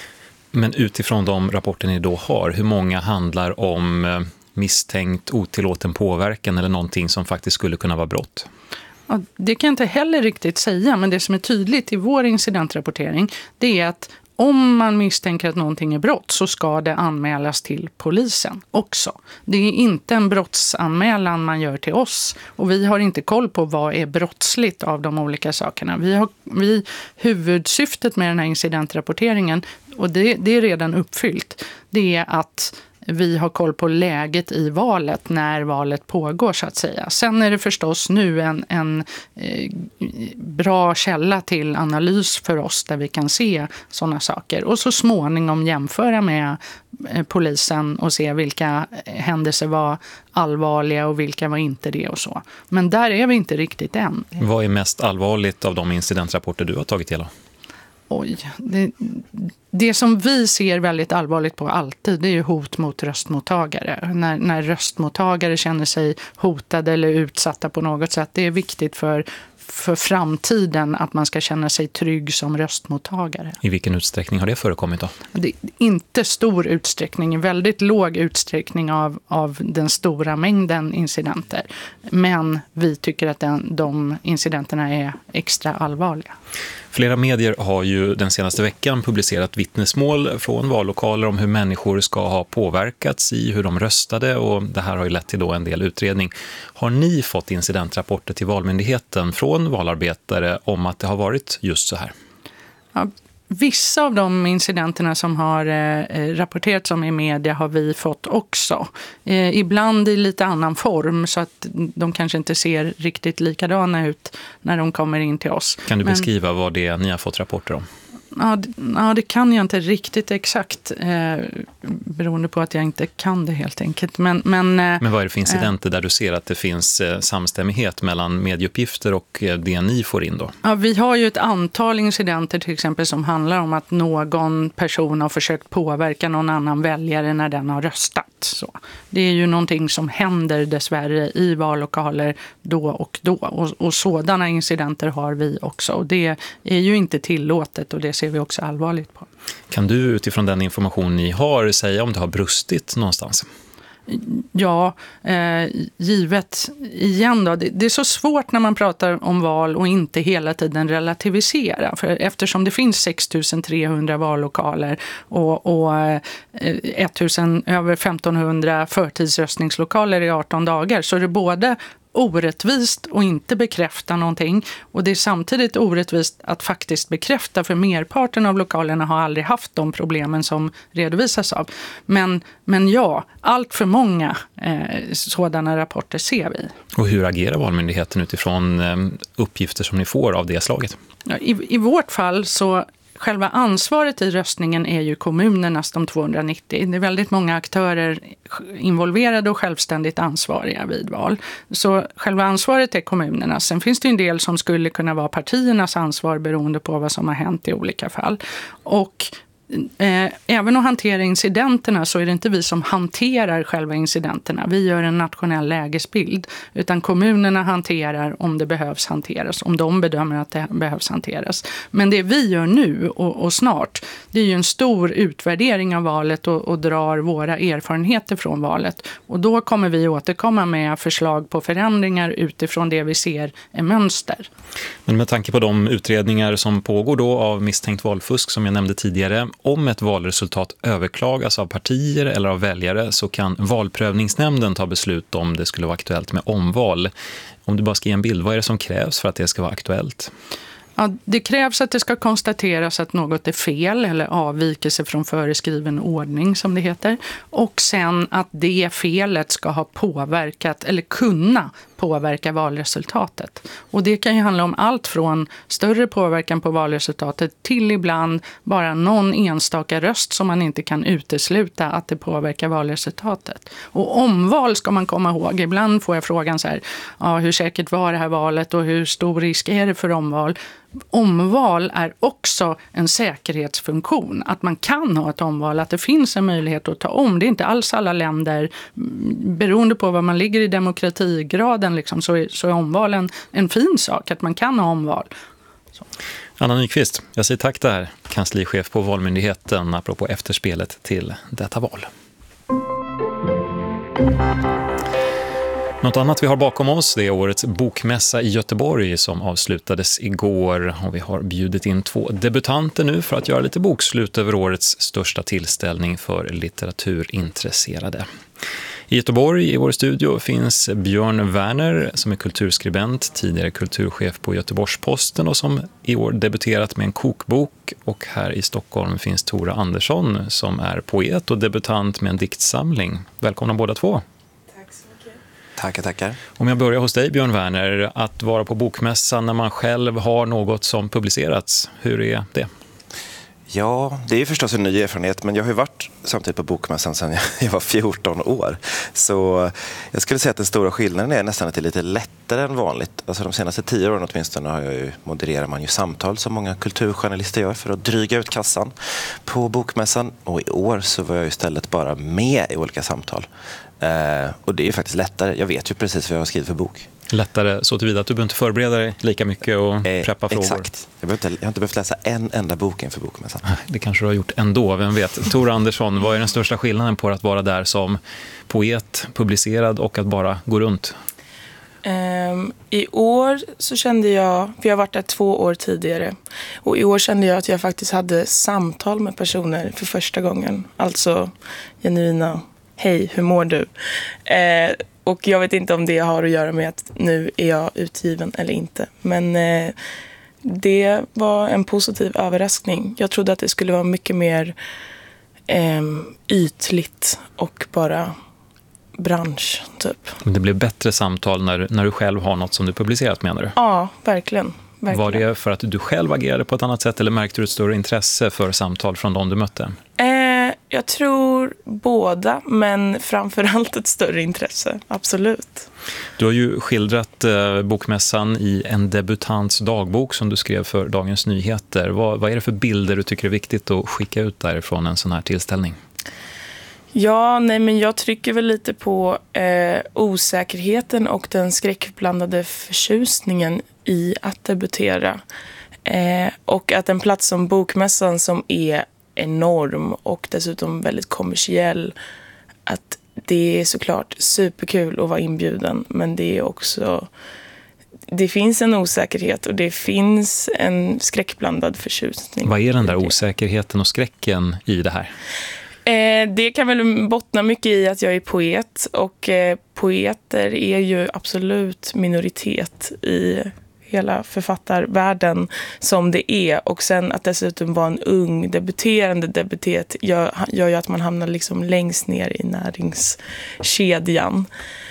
Men utifrån de rapporter ni då har, hur många handlar om misstänkt otillåten påverkan eller någonting som faktiskt skulle kunna vara brott? Ja, det kan jag inte heller riktigt säga, men det som är tydligt i vår incidentrapportering det är att om man misstänker att någonting är brott så ska det anmälas till polisen också. Det är inte en brottsanmälan man gör till oss och vi har inte koll på vad är brottsligt av de olika sakerna. Vi har, vi, huvudsyftet med den här incidentrapporteringen, och det, det är redan uppfyllt, det är att vi har koll på läget i valet när valet pågår så att säga. Sen är det förstås nu en, en eh, bra källa till analys för oss där vi kan se sådana saker. Och så småningom jämföra med eh, polisen och se vilka händelser var allvarliga och vilka var inte det och så. Men där är vi inte riktigt än. Vad är mest allvarligt av de incidentrapporter du har tagit del av? Oj, det, det som vi ser väldigt allvarligt på alltid, det är ju hot mot röstmottagare. När, när röstmottagare känner sig hotade eller utsatta på något sätt. Det är viktigt för, för framtiden att man ska känna sig trygg som röstmottagare. I vilken utsträckning har det förekommit då? Det är inte stor utsträckning, en väldigt låg utsträckning av, av den stora mängden incidenter. Men vi tycker att den, de incidenterna är extra allvarliga. Flera medier har ju den senaste veckan publicerat vittnesmål från vallokaler om hur människor ska ha påverkats i hur de röstade, och det här har ju lett till då en del utredning. Har ni fått incidentrapporter till Valmyndigheten från valarbetare om att det har varit just så här? Ja, vissa av de incidenterna som har eh, rapporterats om i media har vi fått också. Eh, ibland i lite annan form så att de kanske inte ser riktigt likadana ut när de kommer in till oss. Kan du Men, beskriva vad det är ni har fått rapporter om? Ja, det, ja, det kan jag inte riktigt exakt eh, beroende på att jag inte kan det helt enkelt. Men, men, eh, men vad är det för incidenter eh, där du ser att det finns eh, samstämmighet mellan medieuppgifter och eh, det ni får in då? Ja, vi har ju ett antal incidenter till exempel som handlar om att någon person har försökt påverka någon annan väljare när den har röstat. Så. Det är ju någonting som händer dessvärre i vallokaler då och då. Och, och sådana incidenter har vi också. Och det är ju inte tillåtet och det ser vi också allvarligt på. Kan du utifrån den information ni har säga om det har brustit någonstans? Ja, eh, givet igen då. Det, det är så svårt när man pratar om val och inte hela tiden relativisera. För eftersom det finns sex tusen trehundra vallokaler och, och eh, tusen, över femtonhundra förtidsröstningslokaler i arton dagar så är det både orättvist och inte bekräfta någonting. Och det är samtidigt orättvist att faktiskt bekräfta, för merparten av lokalerna har aldrig haft de problemen som redovisas av. Men, men ja, allt för många eh, sådana rapporter ser vi. Och hur agerar Valmyndigheten utifrån eh, uppgifter som ni får av det slaget? Ja, i, I vårt fall så själva ansvaret i röstningen är ju kommunernas, de tvåhundranittio. Det är väldigt många aktörer involverade och självständigt ansvariga vid val. Så själva ansvaret är kommunernas. Sen finns det en del som skulle kunna vara partiernas ansvar beroende på vad som har hänt i olika fall. Och Eh, även att hantera incidenterna så är det inte vi som hanterar själva incidenterna. Vi gör en nationell lägesbild, utan kommunerna hanterar om det behövs hanteras, om de bedömer att det behövs hanteras. Men det vi gör nu och, och snart, det är ju en stor utvärdering av valet och, och drar våra erfarenheter från valet. Och då kommer vi återkomma med förslag på förändringar utifrån det vi ser är mönster. Men med tanke på de utredningar som pågår då av misstänkt valfusk som jag nämnde tidigare, om ett valresultat överklagas av partier eller av väljare så kan valprövningsnämnden ta beslut om det skulle vara aktuellt med omval. Om du bara ska ge en bild, vad är det som krävs för att det ska vara aktuellt? Ja, det krävs att det ska konstateras att något är fel eller avvikelse från föreskriven ordning som det heter. Och sen att det felet ska ha påverkat eller kunna påverka valresultatet. Och det kan ju handla om allt från större påverkan på valresultatet till ibland bara någon enstaka röst som man inte kan utesluta att det påverkar valresultatet. Och omval ska man komma ihåg. Ibland får jag frågan så här, ja, hur säkert var det här valet och hur stor risk är det för omval? Omval är också en säkerhetsfunktion. Att man kan ha ett omval, att det finns en möjlighet att ta om. Det är inte alls alla länder, beroende på vad man ligger i demokratigraden, liksom, så, är, så är omvalen en fin sak, att man kan ha omval. Så. Anna Nyqvist, jag säger tack där, kanslichef på Valmyndigheten, apropå efterspelet till detta val. Något annat vi har bakom oss, det är årets bokmässa i Göteborg som avslutades igår, och vi har bjudit in två debutanter nu för att göra lite bokslut över årets största tillställning för litteraturintresserade. I Göteborg i vår studio finns Björn Werner som är kulturskribent, tidigare kulturchef på Göteborgs-Posten och som i år debuterat med en kokbok. Och här i Stockholm finns Tora Andersson som är poet och debutant med en diktsamling. Välkomna båda två. Tackar, tackar. Om jag börjar hos dig, Björn Werner, att vara på bokmässan när man själv har något som publicerats, hur är det? Ja, det är ju förstås en ny erfarenhet, men jag har ju varit samtidigt på bokmässan sedan jag var fjorton år. Så jag skulle säga att den stora skillnaden är nästan att det är lite lättare än vanligt. Alltså de senaste tio åren åtminstone har jag ju, modererar man ju samtal som många kulturjournalister gör för att dryga ut kassan på bokmässan. Och i år så var jag istället bara med i olika samtal. Uh, och det är ju faktiskt lättare. Jag vet ju precis vad jag har skrivit för bok. Lättare så tillvida att du behöver inte förbereda dig lika mycket och eh, preppa frågor. Exakt. Jag, inte, jag har inte behövt läsa en enda bok inför bokmässan. Det kanske du har gjort ändå, vem vet. Tora Andersson, vad är den största skillnaden på att vara där som poet, publicerad och att bara gå runt? Um, I år så kände jag, för jag har varit där två år tidigare, och i år kände jag att jag faktiskt hade samtal med personer för första gången. Alltså genuina, hej, hur mår du? Eh, och jag vet inte om det har att göra med att nu är jag utgiven eller inte. Men eh, det var en positiv överraskning. Jag trodde att det skulle vara mycket mer eh, ytligt och bara bransch, typ. Men det blev bättre samtal när, när du själv har något som du publicerat, menar du? Ja, verkligen. verkligen. Var det för att du själv agerade på ett annat sätt eller märkte du ett större intresse för samtal från de du mötte? Eh, jag tror båda, men framförallt ett större intresse, absolut. Du har ju skildrat eh, bokmässan i en debutants dagbok som du skrev för Dagens Nyheter. Vad, vad är det för bilder du tycker är viktigt att skicka ut därifrån en sån här tillställning? Ja, nej, men jag trycker väl lite på eh, osäkerheten och den skräckblandade förtjusningen i att debutera. Eh, och att en plats som bokmässan som är enorm och dessutom väldigt kommersiell, att det är såklart superkul att vara inbjuden, men det är också, det finns en osäkerhet och det finns en skräckblandad förtjusning. Vad är den där osäkerheten och skräcken i det här? Eh, det kan väl bottna mycket i att jag är poet, och eh, poeter är ju absolut minoritet i hela författarvärlden som det är, och sen att dessutom vara en ung debuterande debutet gör, gör ju att man hamnar liksom längst ner i näringskedjan.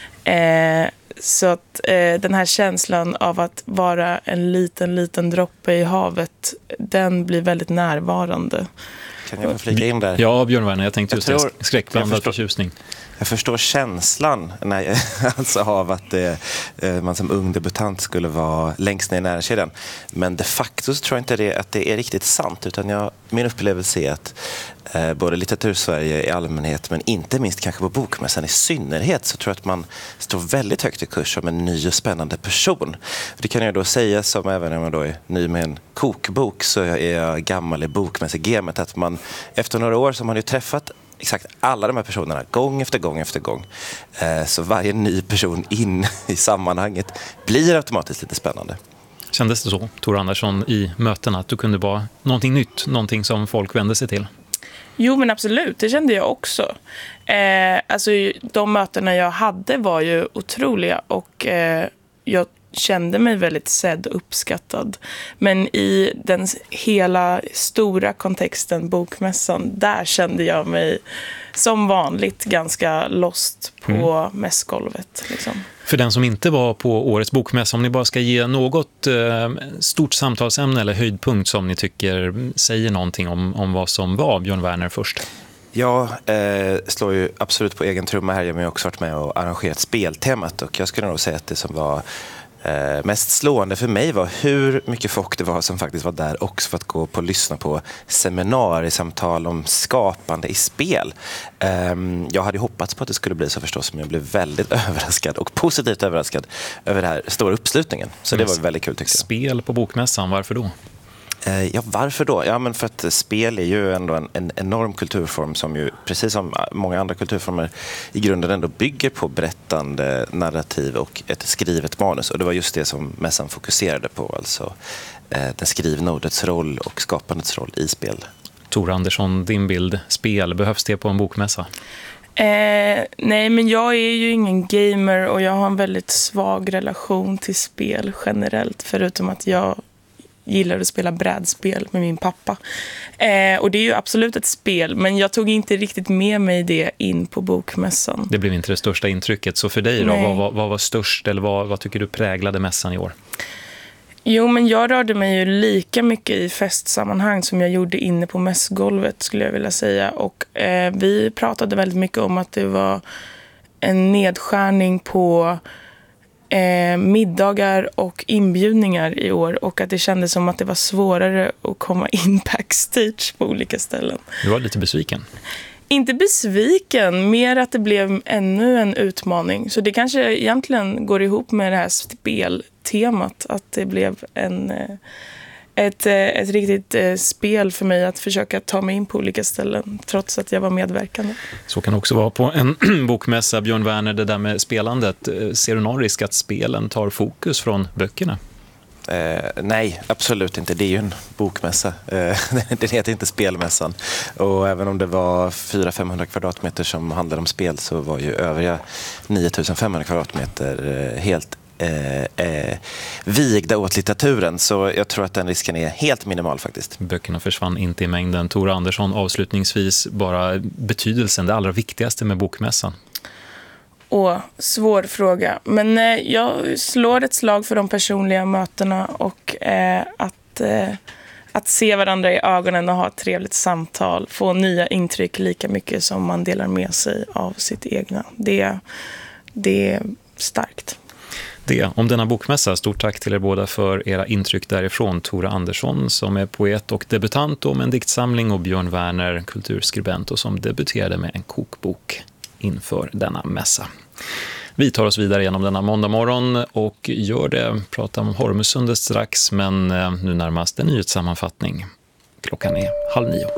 Eh, så att eh, den här känslan av att vara en liten, liten droppe i havet, den blir väldigt närvarande. Kan jag få flika in där? Ja, Björn Werner, jag tänkte just tror, skräckblandad förtjusning. Jag förstår känslan när jag, alltså av att eh, man som ung debutant skulle vara längst ner i näringskedjan. Men de facto så tror jag inte det, att det är riktigt sant, utan jag, min upplevelse är att eh, både litteratursverige i allmänhet, men inte minst kanske på bokmässan i synnerhet, så tror jag att man står väldigt högt i kurs som en ny och spännande person. Det kan jag då säga, som även när man då är ny med en kokbok, så är jag gammal i bokmässegemet, att man efter några år som har ju träffat exakt alla de här personerna gång efter gång efter gång. Så varje ny person in i sammanhanget blir automatiskt lite spännande. Kändes det så, Tor Andersson, i mötena att du kunde vara någonting nytt, någonting som folk vände sig till? Jo, men absolut, det kände jag också. Eh, alltså, de mötena jag hade var ju otroliga, och eh, jag kände mig väldigt sedd och uppskattad. Men i den hela stora kontexten bokmässan, där kände jag mig som vanligt ganska lost på mm. mässgolvet. Liksom. För den som inte var på årets bokmässa, om ni bara ska ge något eh, stort samtalsämne eller höjdpunkt som ni tycker säger någonting om, om vad som var, Björn Werner först. Jag eh, slår ju absolut på egen trumma här. Jag har också varit med och arrangerat speltemat, och jag skulle nog säga att det som var Eh, mest slående för mig var hur mycket folk det var som faktiskt var där också för att gå på och lyssna på seminariesamtal om skapande i spel. Eh, jag hade hoppats på att det skulle bli så förstås, men jag blev väldigt överraskad och positivt överraskad över den här stora uppslutningen. Så det var väldigt kul, tyckte jag. Spel på bokmässan, varför då? Ja, varför då? Ja, men för att spel är ju ändå en, en enorm kulturform som ju, precis som många andra kulturformer, i grunden ändå bygger på berättande, narrativ och ett skrivet manus. Och det var just det som mässan fokuserade på, alltså eh, den skrivna ordets roll och skapandets roll i spel. Tor Andersson, din bild, spel, behövs det på en bokmässa? Eh, nej, men jag är ju ingen gamer och jag har en väldigt svag relation till spel generellt, förutom att jag gillar att spela brädspel med min pappa. Eh, och det är ju absolut ett spel, men jag tog inte riktigt med mig det in på bokmässan. Det blev inte det största intrycket. Så för dig då, vad, vad, vad var störst eller vad, vad tycker du präglade mässan i år? Jo, men jag rörde mig ju lika mycket i festsammanhang som jag gjorde inne på mässgolvet, skulle jag vilja säga. Och eh, vi pratade väldigt mycket om att det var en nedskärning på Eh, middagar och inbjudningar i år, och att det kändes som att det var svårare att komma in backstage på olika ställen. Du var lite besviken? Inte besviken, mer att det blev ännu en utmaning. Så det kanske egentligen går ihop med det här speltemat, att det blev en, ett, ett riktigt spel för mig att försöka ta mig in på olika ställen trots att jag var medverkande. Så kan det också vara på en bokmässa. Björn Werner, det där med spelandet, ser du någon risk att spelen tar fokus från böckerna? Eh, nej, absolut inte. Det är ju en bokmässa. Eh, den heter inte spelmässan. Och även om det var fyra till femhundra kvadratmeter som handlade om spel, så var ju övriga nio tusen femhundra kvadratmeter eh, helt eh, eh, vigda åt litteraturen. Så jag tror att den risken är helt minimal faktiskt. Böckerna försvann inte i mängden. Tor Andersson, avslutningsvis bara betydelsen, det allra viktigaste med bokmässan. Åh, svår fråga. Men eh, jag slår ett slag för de personliga mötena och eh, att, eh, att se varandra i ögonen och ha ett trevligt samtal. Få nya intryck lika mycket som man delar med sig av sitt egna. Det, det är starkt. Det om denna bokmässa. Stort tack till er båda för era intryck därifrån. Tora Andersson som är poet och debutant om en diktsamling, och Björn Werner, kulturskribent och som debuterade med en kokbok inför denna mässa. Vi tar oss vidare genom denna måndag morgon och gör det, pratar om Hormusundet strax, men nu närmast en nyhetssammanfattning. Klockan är halv nio.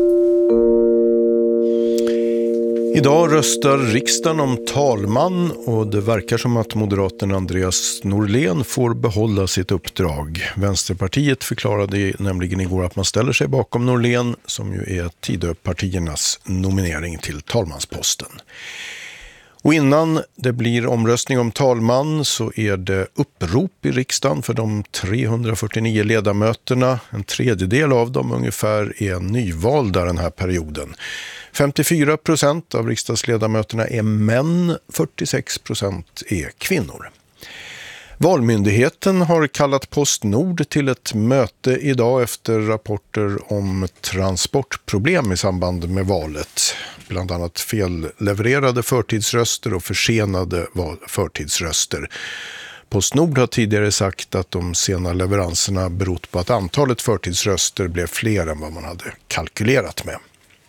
Idag röstar riksdagen om talman och det verkar som att moderaten Andreas Norlén får behålla sitt uppdrag. Vänsterpartiet förklarade nämligen igår att man ställer sig bakom Norlén, som ju är Tidöpartiernas nominering till talmansposten. Och innan det blir omröstning om talman så är det upprop i riksdagen för de trehundrafyrtionio ledamöterna. En tredjedel av dem ungefär är nyvalda den här perioden. femtiofyra procent av riksdagsledamöterna är män, fyrtiosex procent är kvinnor. Valmyndigheten har kallat Postnord till ett möte idag efter rapporter om transportproblem i samband med valet. Bland annat fellevererade förtidsröster och försenade förtidsröster. Postnord har tidigare sagt att de sena leveranserna berott på att antalet förtidsröster blev fler än vad man hade kalkylerat med.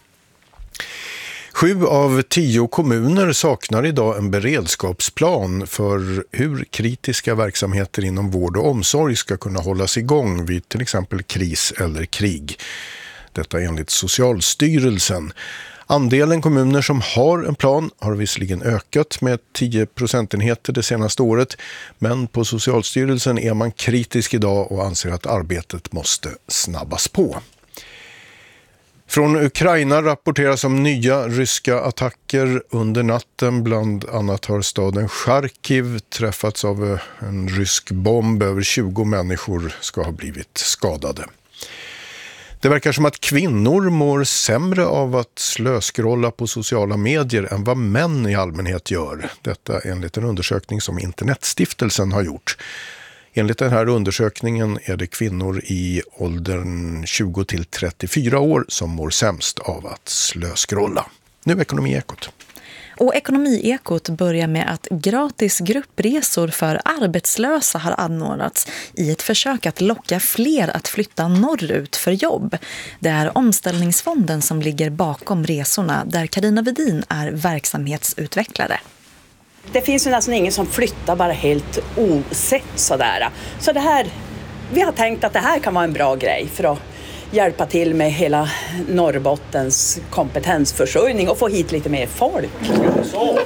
Sju av tio kommuner saknar idag en beredskapsplan för hur kritiska verksamheter inom vård och omsorg ska kunna hållas igång vid till exempel kris eller krig. Detta enligt Socialstyrelsen. Andelen kommuner som har en plan har visserligen ökat med tio procentenheter det senaste året, men på Socialstyrelsen är man kritisk idag och anser att arbetet måste snabbas på. Från Ukraina rapporteras om nya ryska attacker under natten. Bland annat har staden Charkiv träffats av en rysk bomb. Över tjugo människor ska ha blivit skadade. Det verkar som att kvinnor mår sämre av att slöskrolla på sociala medier än vad män i allmänhet gör. Detta enligt en undersökning som Internetstiftelsen har gjort. Enligt den här undersökningen är det kvinnor i åldern tjugo till trettiofyra år som mår sämst av att slöskrolla. Nu Ekonomiekot. Och Ekonomiekot börjar med att gratis gruppresor för arbetslösa har anordnats i ett försök att locka fler att flytta norrut för jobb. Det är Omställningsfonden som ligger bakom resorna, där Carina Vedin är verksamhetsutvecklare. Det finns ju nästan ingen som flyttar bara helt osett sådär. Så det här vi har tänkt att det här kan vara en bra grej för att hjälpa till med hela Norrbottens kompetensförsörjning och få hit lite mer folk. Så,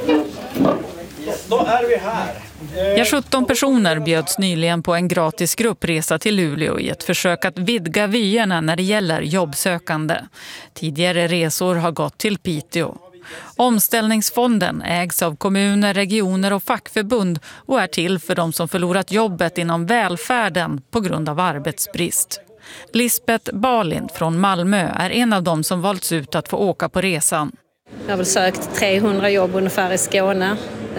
då är vi här. Ja, sjutton personer bjöds nyligen på en gratis gruppresa till Luleå i ett försök att vidga vyerna när det gäller jobbsökande. Tidigare resor har gått till Piteå. Omställningsfonden ägs av kommuner, regioner och fackförbund och är till för de som förlorat jobbet inom välfärden på grund av arbetsbrist. Lisbeth Balind från Malmö är en av dem som valts ut att få åka på resan. Jag har väl sökt trehundra jobb ungefär i Skåne,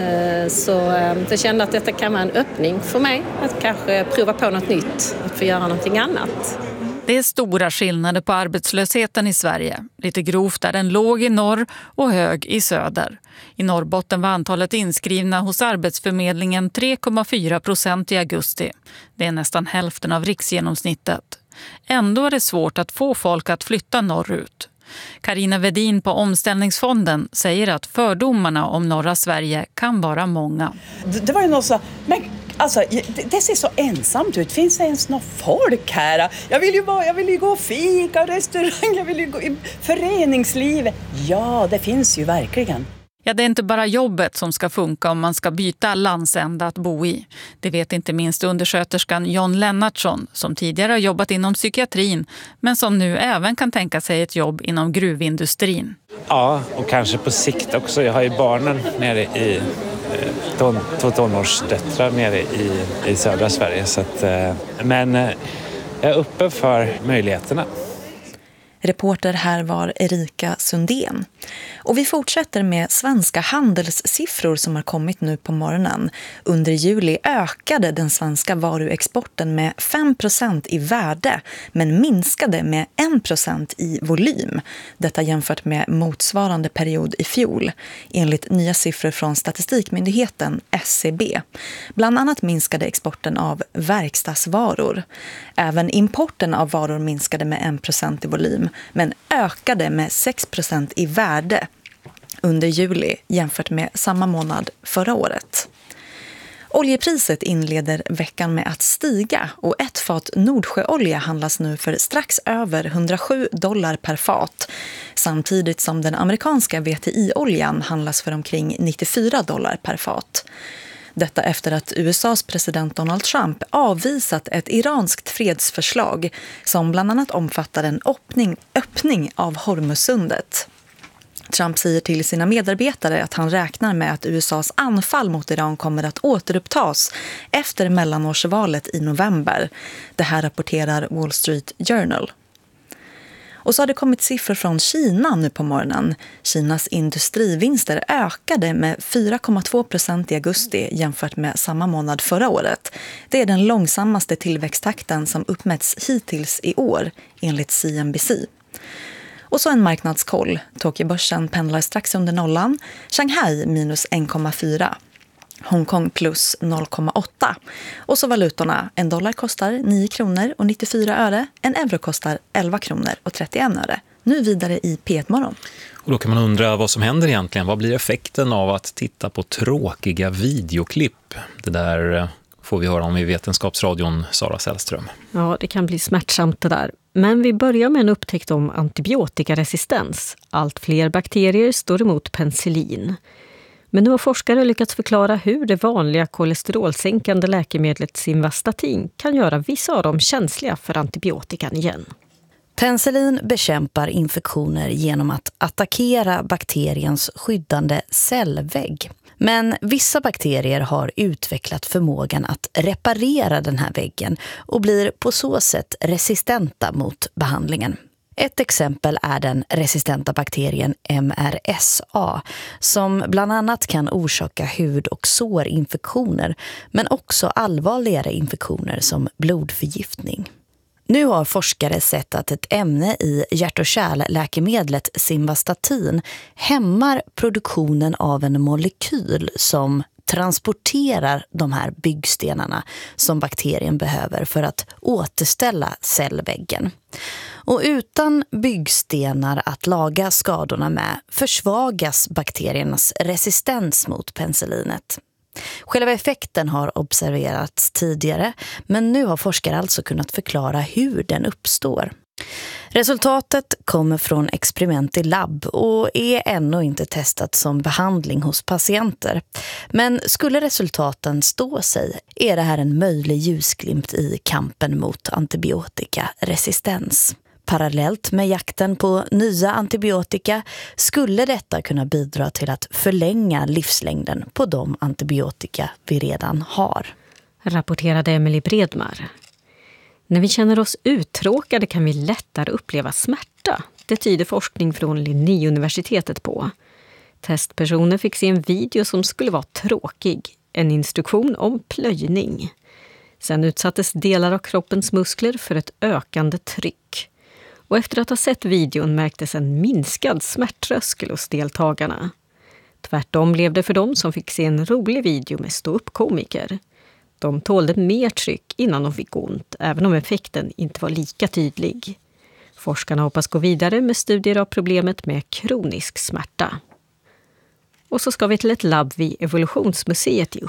så jag kände att detta kan vara en öppning för mig att kanske prova på något nytt, att få göra någonting annat. Det är stora skillnader på arbetslösheten i Sverige. Lite grovt är den låg i norr och hög i söder. I Norrbotten var antalet inskrivna hos Arbetsförmedlingen tre komma fyra procent i augusti. Det är nästan hälften av riksgenomsnittet. Ändå är det svårt att få folk att flytta norrut. Carina Vedin på Omställningsfonden säger att fördomarna om norra Sverige kan vara många. Det, det var ju något så, men alltså, det, det ser så ensamt ut. Finns det ens något folk här? Jag vill ju, bara, jag vill ju gå och fika, restaurang, jag vill ju gå i föreningslivet. Ja, det finns ju verkligen. Ja, det är inte bara jobbet som ska funka om man ska byta landsända att bo i. Det vet inte minst undersköterskan John Lennartsson som tidigare har jobbat inom psykiatrin men som nu även kan tänka sig ett jobb inom gruvindustrin. Ja, och kanske på sikt också. Jag har ju barnen nere i ton, två tonårsdöttrar nere i, i södra Sverige. Så att, men jag är uppe för möjligheterna. Reporter här var Erika Sundén. Och vi fortsätter med svenska handelssiffror som har kommit nu på morgonen. Under juli ökade den svenska varuexporten med fem procent i värde men minskade med en procent i volym. Detta jämfört med motsvarande period i fjol, enligt nya siffror från Statistikmyndigheten S C B. Bland annat minskade exporten av verkstadsvaror. Även importen av varor minskade med en procent i volym men ökade med sex procent i värde under juli jämfört med samma månad förra året. Oljepriset inleder veckan med att stiga och ett fat Nordsjöolja handlas nu för strax över hundrasju dollar per fat samtidigt som den amerikanska V T I-oljan handlas för omkring nittiofyra dollar per fat. Detta efter att U S A:s president Donald Trump avvisat ett iranskt fredsförslag som bland annat omfattar en öppning, öppning av Hormuzsundet. Trump säger till sina medarbetare att han räknar med att U S A:s anfall mot Iran kommer att återupptas efter mellanårsvalet i november. Det här rapporterar Wall Street Journal. Och så har det kommit siffror från Kina nu på morgonen. Kinas industrivinster ökade med fyra komma två procent i augusti jämfört med samma månad förra året. Det är den långsammaste tillväxttakten som uppmätts hittills i år, enligt C N B C. Och så en marknadskoll. Tokyobörsen pendlar strax under nollan. Shanghai minus en komma fyra. Hongkong plus noll komma åtta. Och så valutorna. En dollar kostar nio kronor och nittiofyra öre. En euro kostar elva kronor och trettioen öre. Nu vidare i P ett-morgon. Och då kan man undra vad som händer egentligen. Vad blir effekten av att titta på tråkiga videoklipp? Det där får vi höra om i Vetenskapsradion, Sara Sällström. Ja, det kan bli smärtsamt det där. Men vi börjar med en upptäckt om antibiotikaresistens. Allt fler bakterier står emot penicillin. Men nu har forskare lyckats förklara hur det vanliga kolesterolsänkande läkemedlet Simvastatin kan göra vissa av dem känsliga för antibiotikan igen. Penicillin bekämpar infektioner genom att attackera bakteriens skyddande cellvägg. Men vissa bakterier har utvecklat förmågan att reparera den här väggen och blir på så sätt resistenta mot behandlingen. Ett exempel är den resistenta bakterien M R S A som bland annat kan orsaka hud- och sårinfektioner men också allvarligare infektioner som blodförgiftning. Nu har forskare sett att ett ämne i hjärt- och kärlläkemedlet Simvastatin hämmar produktionen av en molekyl som transporterar de här byggstenarna som bakterien behöver för att återställa cellväggen. Och utan byggstenar att laga skadorna med försvagas bakteriernas resistens mot penicillinet. Själva effekten har observerats tidigare, men nu har forskare alltså kunnat förklara hur den uppstår. Resultatet kommer från experiment i labb och är ännu inte testat som behandling hos patienter. Men skulle resultaten stå sig är det här en möjlig ljusglimt i kampen mot antibiotikaresistens. Parallellt med jakten på nya antibiotika skulle detta kunna bidra till att förlänga livslängden på de antibiotika vi redan har. Rapporterade Emily Bredmar. När vi känner oss uttråkade kan vi lättare uppleva smärta. Det tyder forskning från Linnéuniversitetet på. Testpersoner fick se en video som skulle vara tråkig. En instruktion om plöjning. Sen utsattes delar av kroppens muskler för ett ökande tryck. Och efter att ha sett videon märktes en minskad smärttröskel hos deltagarna. Tvärtom blev det för dem som fick se en rolig video med ståuppkomiker. De tålde mer tryck innan de fick ont, även om effekten inte var lika tydlig. Forskarna hoppas gå vidare med studier av problemet med kronisk smärta. Och så ska vi till ett labb vid Evolutionsmuseet i